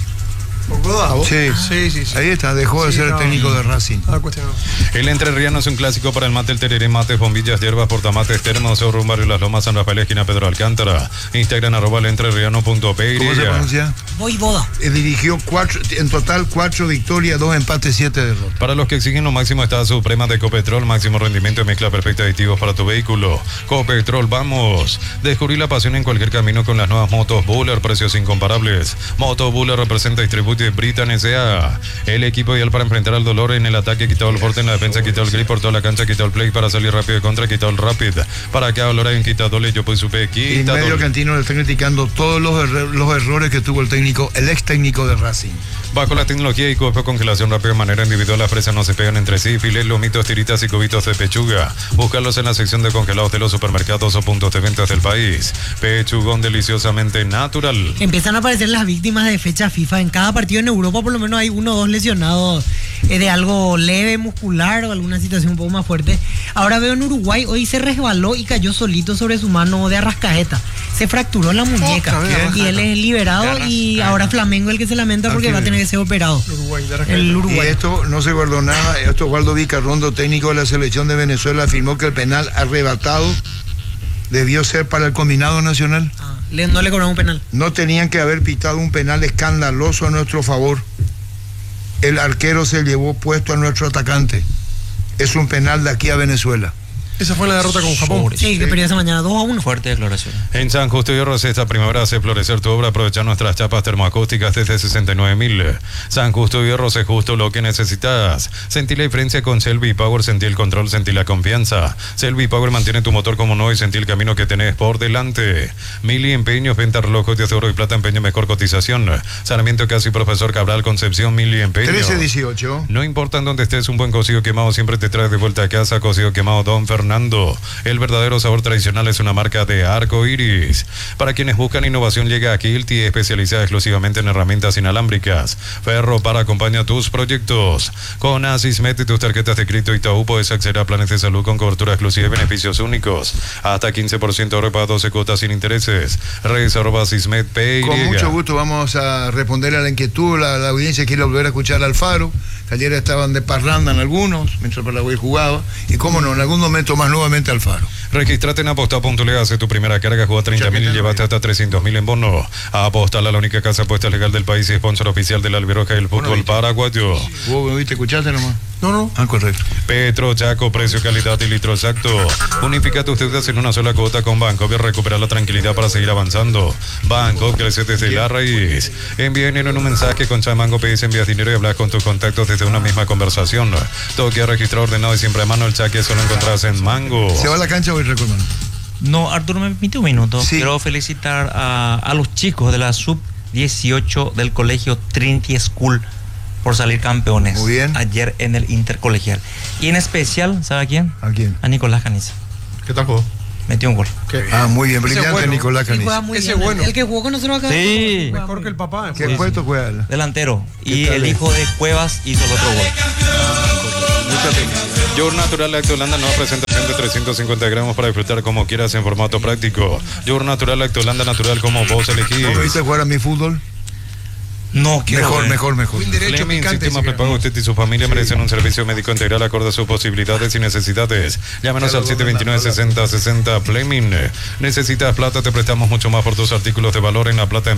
Sí. Ahí está, dejó de ser el técnico de Racing. El entrerriano es un clásico para el mate, el tereré, mates, bombillas, hierbas, portamates, termos, Rumbo Barrio Las Lomas, San Rafael, esquina Pedro Alcántara. Instagram @elentreRriano.py. ¿Cómo se pronuncia? Voivoda. Dirigió en total 4 victorias, 2 empates, 7 derrotas. Para los que exigen lo máximo está Suprema de Copetrol, máximo rendimiento y mezcla perfecta de aditivos para tu vehículo. Copetrol, vamos. Descubrí la pasión en cualquier camino con las nuevas motos Buller, precios incomparables. Moto Buller representa y distribuye Britan S.A. El equipo ideal para enfrentar al dolor en el ataque, quitado el forte en la defensa, quitado el grip por toda la cancha, quitado el play para salir rápido de contra, quitado el rapid. Para cada dolor hay un quitadole, yo pues supe Y medio cantino le está criticando todos los errores que tuvo el ex técnico de Racing. Bajo la tecnología y cuerpo congelación rápida de manera individual, las presas no se pegan entre sí. Filés, lomitos, tiritas y cubitos de pechuga. Búscalos en la sección de congelados de los supermercados o puntos de ventas del país. Pechugón deliciosamente natural. Empiezan a aparecer las víctimas de fecha FIFA. En cada partido en Europa por lo menos hay 1 o 2 lesionados de algo leve, muscular o alguna situación un poco más fuerte. Ahora veo en Uruguay, hoy se resbaló y cayó solito sobre su mano de Arrascaeta. Se fracturó la muñeca y él es liberado y ahora Flamengo el que se lamenta porque va a tener que ser operado. El Uruguay. Y esto no se guardó nada. Esto Osvaldo Vicarrondo, técnico de la selección de Venezuela, afirmó que el penal arrebatado debió ser para el combinado nacional. No le cobraron un penal. No tenían que haber pitado un penal escandaloso a nuestro favor. El arquero se llevó puesto a nuestro atacante. Es un penal de aquí a Venezuela. Esa fue la derrota con Japón. Sí, que perdió esa mañana 2-1. Fuerte declaración. En San Justo y Orros esta primavera hace florecer tu obra. Aprovechar nuestras chapas termoacústicas desde 69.000. San Justo y Orros es justo lo que necesitas. Sentí la diferencia con Selvi Power, sentí el control, sentí la confianza. Selvi Power mantiene tu motor como no y sentí el camino que tenés por delante. Mili Empeños, venta relojes de oro y plata, empeño, mejor cotización. Sarmiento Casi, Profesor Cabral, Concepción, Mili Empeños. 13-18. No importa en dónde estés, un buen cocido quemado siempre te trae de vuelta a casa. Cocido quemado Don Fernando. Fernando. El verdadero sabor tradicional es una marca de Arco Iris. Para quienes buscan innovación, llega a Kilty, especializada exclusivamente en herramientas inalámbricas. Ferro para acompañar tus proyectos. Con Asismet y tus tarjetas de crédito Itaú puedes acceder a planes de salud con cobertura exclusiva y beneficios únicos. Hasta 15% ahorro para 12 cuotas sin intereses. @Asismet.py. Con mucho gusto vamos a responder a la inquietud. La audiencia quiere volver a escuchar al Alfaro. Ayer estaban de parranda en algunos, mientras Paraguay jugaba. Y cómo no, en algún momento más nuevamente Alfaro. Registrate en aposta.le, hace tu primera carga, juega 30.000 y llevaste hasta 300.000 en bono. Aposta, la única casa de apuestas legal del país y sponsor oficial de la Albiroja y el fútbol paraguayo. ¿Vos me viste, escuchaste nomás? No. Ah, correcto. Petro, Chaco, precio, calidad y litro exacto. Unifica tus deudas en una sola cuota con Banco y recupera la tranquilidad para seguir avanzando. Banco crece desde la raíz. Envía dinero en un mensaje con Chamango, pedís, envías dinero y hablas con tus contactos desde una misma conversación. Toque a registrar ordenado y siempre a mano. El chaque solo encontrás en Mango. ¿Se va a la cancha hoy, hermano? No, Arturo, me permite un minuto. Sí. Quiero felicitar a los chicos de la sub-18 del colegio Trinity School por salir campeones. Muy bien. Ayer en el intercolegial. Y en especial, ¿sabe a quién? ¿A quién? A Nicolás Caniza. ¿Qué tal jugó? Metió un gol. Ah, muy bien, brillante bueno. Nicolás Caniza. Ese es bueno. El que jugó con nosotros acá. Sí. Mejor que el papá. ¿Qué puesto juega? Delantero. Y tal el es? hijo de Cuevas hizo el otro gol. Yogur Natural Lacto Holanda, nueva presentación de 350 gramos para disfrutar como quieras en formato práctico. Yogur Natural Lacto Holanda, natural como vos elegís. ¿Vos me viste jugar a mi fútbol? No, quiero Mejor. Un derecho Fleming, picante. sistema prepago. Usted y su familia merecen un servicio médico integral acorde a sus posibilidades y necesidades. Llámenos al 729-6060. Fleming. Necesitas plata, te prestamos mucho más por tus artículos de valor en La Plata.